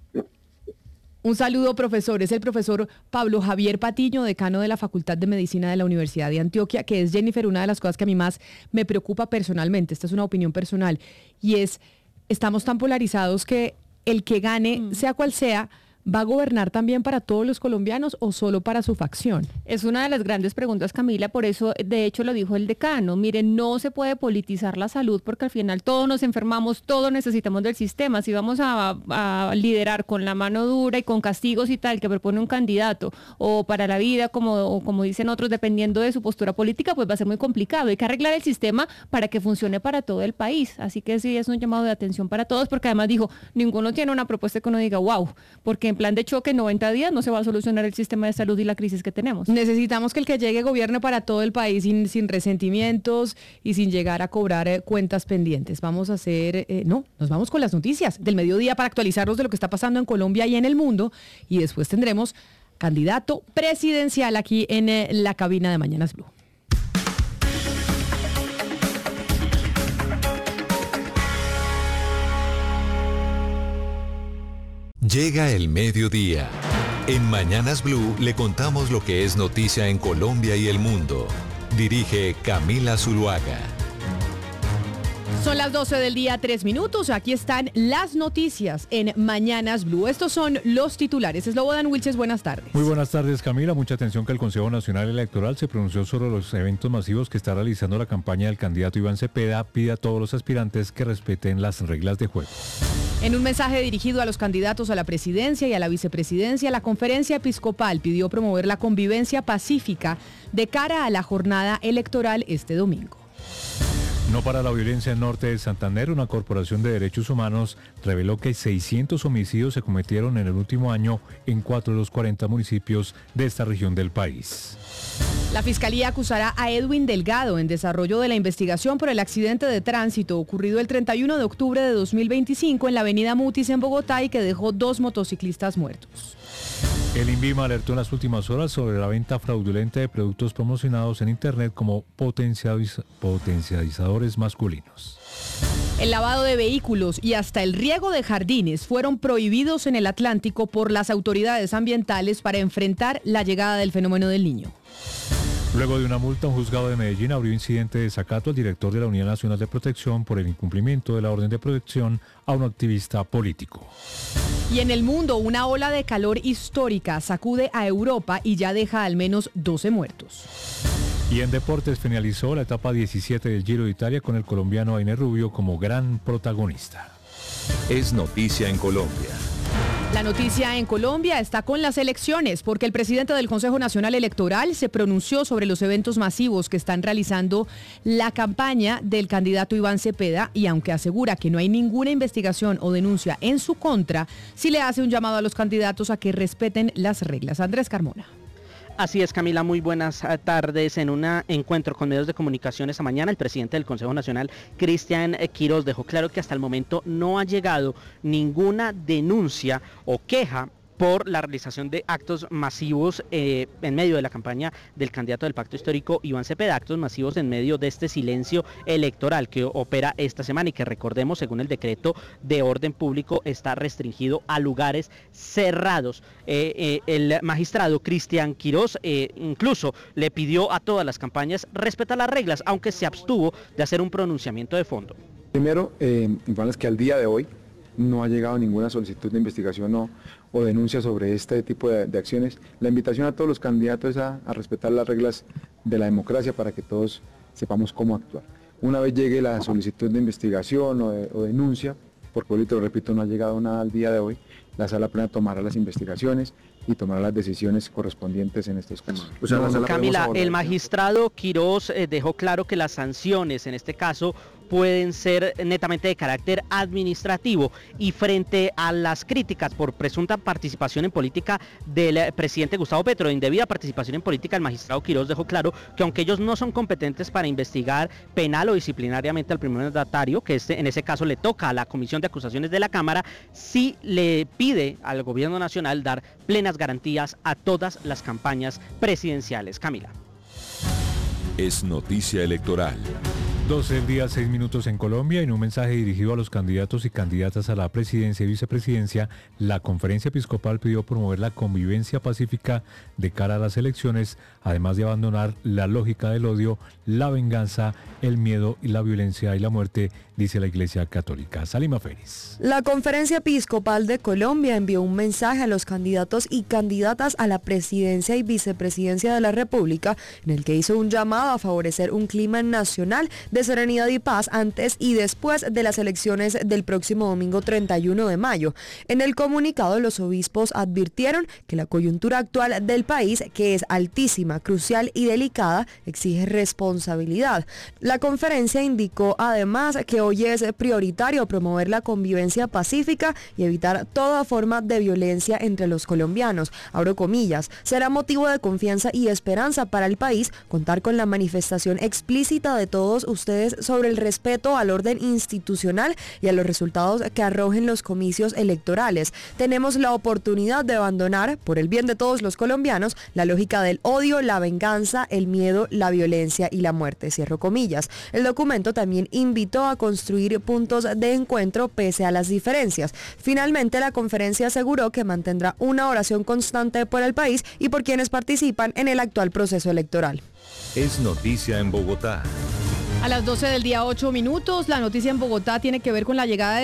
Un saludo, profesor. Es el profesor Pablo Javier Patiño, decano de la Facultad de Medicina de la Universidad de Antioquia, que es, Jennifer, una de las cosas que a mí más me preocupa personalmente. Esta es una opinión personal. Y es, estamos tan polarizados que el que gane, sea cual sea, ¿va a gobernar también para todos los colombianos o solo para su facción? Es una de las grandes preguntas, Camila, por eso de hecho lo dijo el decano. Miren, no se puede politizar la salud porque al final todos nos enfermamos, todos necesitamos del sistema. Si vamos a liderar con la mano dura y con castigos y tal que propone un candidato o para la vida, como dicen otros, dependiendo de su postura política, pues va a ser muy complicado. Hay que arreglar el sistema para que funcione para todo el país. Así que sí, es un llamado de atención para todos, porque además dijo, ninguno tiene una propuesta que uno diga, wow, porque en plan de choque, 90 días no se va a solucionar el sistema de salud y la crisis que tenemos. Necesitamos que el que llegue gobierne para todo el país sin resentimientos y sin llegar a cobrar cuentas pendientes. Vamos a hacer, nos vamos con las noticias del mediodía para actualizarnos de lo que está pasando en Colombia y en el mundo, y después tendremos candidato presidencial aquí en la cabina de Mañanas Blue. Llega el mediodía. En Mañanas Blue le contamos lo que es noticia en Colombia y el mundo. Dirige Camila Zuluaga. Son las 12 del día, 3 minutos. Aquí están las noticias en Mañanas Blue. Estos son los titulares. Slobodan Wilches, buenas tardes. Muy buenas tardes, Camila. Mucha atención que el Consejo Nacional Electoral se pronunció sobre los eventos masivos que está realizando la campaña del candidato Iván Cepeda. Pide a todos los aspirantes que respeten las reglas de juego. En un mensaje dirigido a los candidatos a la presidencia y a la vicepresidencia, la Conferencia Episcopal pidió promover la convivencia pacífica de cara a la jornada electoral este domingo. No para la violencia en norte de Santander, una corporación de derechos humanos reveló que 600 homicidios se cometieron en el último año en 4 de los 40 municipios de esta región del país. La Fiscalía acusará a Edwin Delgado en desarrollo de la investigación por el accidente de tránsito ocurrido el 31 de octubre de 2025 en la avenida Mutis en Bogotá y que dejó 2 motociclistas muertos. El INVIMA alertó en las últimas horas sobre la venta fraudulenta de productos promocionados en Internet como potencializadores masculinos. El lavado de vehículos y hasta el riego de jardines fueron prohibidos en el Atlántico por las autoridades ambientales para enfrentar la llegada del fenómeno del Niño. Luego de una multa, un juzgado de Medellín abrió incidente de desacato al director de la Unidad Nacional de Protección por el incumplimiento de la orden de protección a un activista político. Y en el mundo, una ola de calor histórica sacude a Europa y ya deja al menos 12 muertos. Y en deportes finalizó la etapa 17 del Giro de Italia con el colombiano Aine Rubio como gran protagonista. Es noticia en Colombia. La noticia en Colombia está con las elecciones, porque el presidente del Consejo Nacional Electoral se pronunció sobre los eventos masivos que están realizando la campaña del candidato Iván Cepeda, y aunque asegura que no hay ninguna investigación o denuncia en su contra, sí le hace un llamado a los candidatos a que respeten las reglas. Andrés Carmona. Así es, Camila, muy buenas tardes. En un encuentro con medios de comunicación esta mañana, el presidente del Consejo Nacional, Cristian Quirós, dejó claro que hasta el momento no ha llegado ninguna denuncia o queja por la realización de actos masivos en medio de la campaña del candidato del Pacto Histórico Iván Cepeda, actos masivos en medio de este silencio electoral que opera esta semana y que, recordemos, según el decreto de orden público, está restringido a lugares cerrados. El magistrado Cristian Quirós incluso le pidió a todas las campañas respetar las reglas, aunque se abstuvo de hacer un pronunciamiento de fondo. Primero, informarles que al día de hoy no ha llegado ninguna solicitud de investigación o denuncia sobre este tipo de acciones. La invitación a todos los candidatos es a respetar las reglas de la democracia para que todos sepamos cómo actuar. Una vez llegue la solicitud de investigación o denuncia, porque ahorita lo repito, no ha llegado nada al día de hoy, la sala plena tomará las investigaciones y tomará las decisiones correspondientes en estos casos. Camila, el magistrado Quirós dejó claro que las sanciones en este caso pueden ser netamente de carácter administrativo, y frente a las críticas por presunta participación en política del presidente Gustavo Petro, de indebida participación en política, el magistrado Quirós dejó claro que aunque ellos no son competentes para investigar penal o disciplinariamente al primer mandatario, que en ese caso le toca a la Comisión de Acusaciones de la Cámara, sí le pide al gobierno nacional dar plenas garantías a todas las campañas presidenciales. Camila. Es noticia electoral. 12 del día, 6 minutos en Colombia. En un mensaje dirigido a los candidatos y candidatas a la presidencia y vicepresidencia, la Conferencia Episcopal pidió promover la convivencia pacífica de cara a las elecciones, además de abandonar la lógica del odio, la venganza, el miedo y la violencia y la muerte, dice la Iglesia Católica. Salima Félix. La Conferencia Episcopal de Colombia envió un mensaje a los candidatos y candidatas a la presidencia y vicepresidencia de la República, en el que hizo un llamado a favorecer un clima nacional de serenidad y paz antes y después de las elecciones del próximo domingo 31 de mayo. En el comunicado, los obispos advirtieron que la coyuntura actual del país, que es altísima, crucial y delicada, exige responsabilidad. La conferencia indicó además que hoy es prioritario promover la convivencia pacífica y evitar toda forma de violencia entre los colombianos. Abro comillas, será motivo de confianza y esperanza para el país contar con la manifestación explícita de todos ustedes sobre el respeto al orden institucional y a los resultados que arrojen los comicios electorales. Tenemos la oportunidad de abandonar, por el bien de todos los colombianos, la lógica del odio, la venganza, el miedo, la violencia y la muerte. Cierro comillas. El documento también invitó a construir puntos de encuentro pese a las diferencias. Finalmente, la conferencia aseguró que mantendrá una oración constante por el país y por quienes participan en el actual proceso electoral. Es noticia en Bogotá. A las 12 del día, 8 minutos, la noticia en Bogotá tiene que ver con la llegada de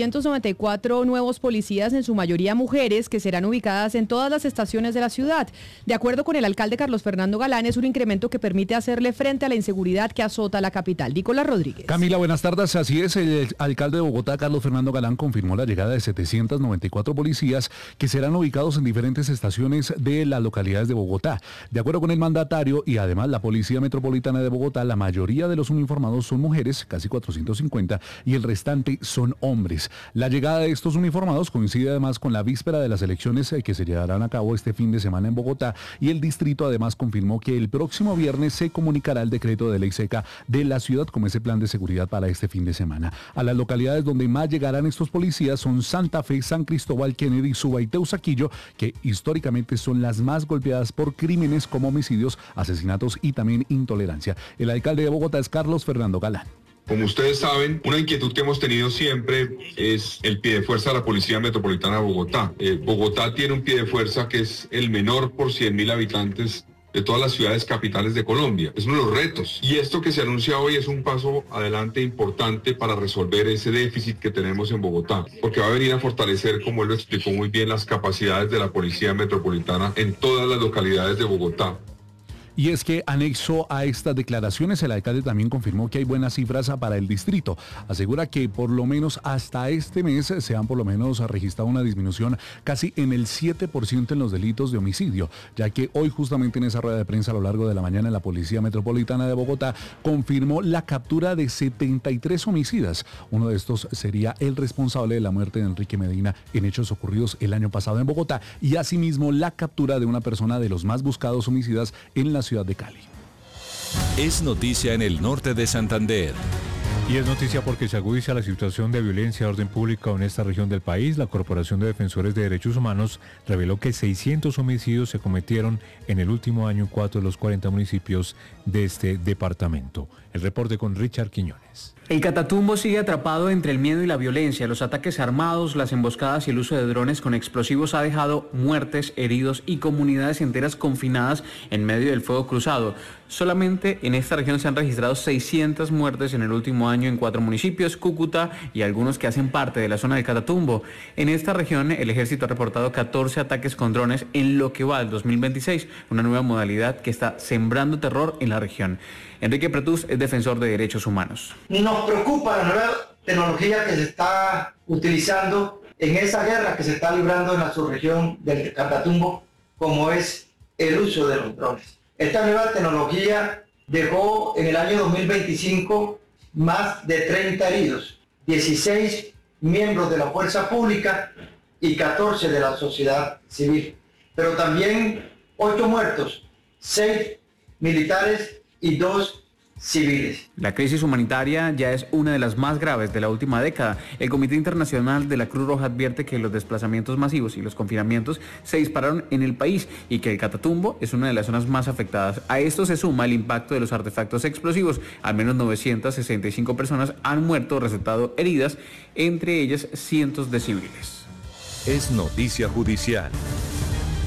794 nuevos policías, en su mayoría mujeres, que serán ubicadas en todas las estaciones de la ciudad. De acuerdo con el alcalde Carlos Fernando Galán, es un incremento que permite hacerle frente a la inseguridad que azota la capital. Nicolás Rodríguez. Camila, buenas tardes. Así es, el alcalde de Bogotá, Carlos Fernando Galán, confirmó la llegada de 794 policías que serán ubicados en diferentes estaciones de las localidades de Bogotá. De acuerdo con el mandatario y además la Policía Metropolitana de Bogotá, la mayoría de los uniformados son mujeres, casi 450, y el restante son hombres. La llegada de estos uniformados coincide además con la víspera de las elecciones que se llevarán a cabo este fin de semana en Bogotá, y el distrito además confirmó que el próximo viernes se comunicará el decreto de ley seca de la ciudad como ese plan de seguridad para este fin de semana. A las localidades donde más llegarán estos policías son Santa Fe, San Cristóbal, Kennedy, Suba y Teusaquillo, que históricamente son las más golpeadas por crímenes como homicidios, asesinatos y también intolerancia. El alcalde de Bogotá es Carlos Fernando Galán. Como ustedes saben, una inquietud que hemos tenido siempre es el pie de fuerza de la Policía Metropolitana de Bogotá. Bogotá tiene un pie de fuerza que es el menor por 100.000 habitantes de todas las ciudades capitales de Colombia. Es uno de los retos. Y esto que se anuncia hoy es un paso adelante importante para resolver ese déficit que tenemos en Bogotá, porque va a venir a fortalecer, como él lo explicó muy bien, las capacidades de la Policía Metropolitana en todas las localidades de Bogotá. Y es que anexo a estas declaraciones, el alcalde también confirmó que hay buenas cifras para el distrito. Asegura que por lo menos hasta este mes se han por lo menos registrado una disminución casi en el 7% en los delitos de homicidio, ya que hoy justamente en esa rueda de prensa a lo largo de la mañana la Policía Metropolitana de Bogotá confirmó la captura de 73 homicidas. Uno de estos sería el responsable de la muerte de Enrique Medina en hechos ocurridos el año pasado en Bogotá, y asimismo la captura de una persona de los más buscados homicidas en la ciudad de Cali. Es noticia en el norte de Santander. Y es noticia porque se agudiza la situación de violencia de orden público en esta región del país. La Corporación de Defensores de Derechos Humanos reveló que 600 homicidios se cometieron en el último año en 4 de los 40 municipios de este departamento. El reporte con Richard Quiñones. El Catatumbo sigue atrapado entre el miedo y la violencia. Los ataques armados, las emboscadas y el uso de drones con explosivos ha dejado muertes, heridos y comunidades enteras confinadas en medio del fuego cruzado. Solamente en esta región se han registrado 600 muertes en el último año en 4 municipios, Cúcuta y algunos que hacen parte de la zona del Catatumbo. En esta región el ejército ha reportado 14 ataques con drones en lo que va del 2026, una nueva modalidad que está sembrando terror en la región. Enrique Pretús es defensor de derechos humanos. Nos preocupa la nueva tecnología que se está utilizando en esa guerra que se está librando en la subregión del Catatumbo, como es el uso de los drones. Esta nueva tecnología dejó en el año 2025 más de 30 heridos, 16 miembros de la fuerza pública y 14 de la sociedad civil, pero también 8 muertos, 6 militares y 2 civiles. La crisis humanitaria ya es una de las más graves de la última década. El Comité Internacional de la Cruz Roja advierte que los desplazamientos masivos y los confinamientos se dispararon en el país y que el Catatumbo es una de las zonas más afectadas. A esto se suma el impacto de los artefactos explosivos. Al menos 965 personas han muerto o resultado heridas, entre ellas cientos de civiles. Es noticia judicial.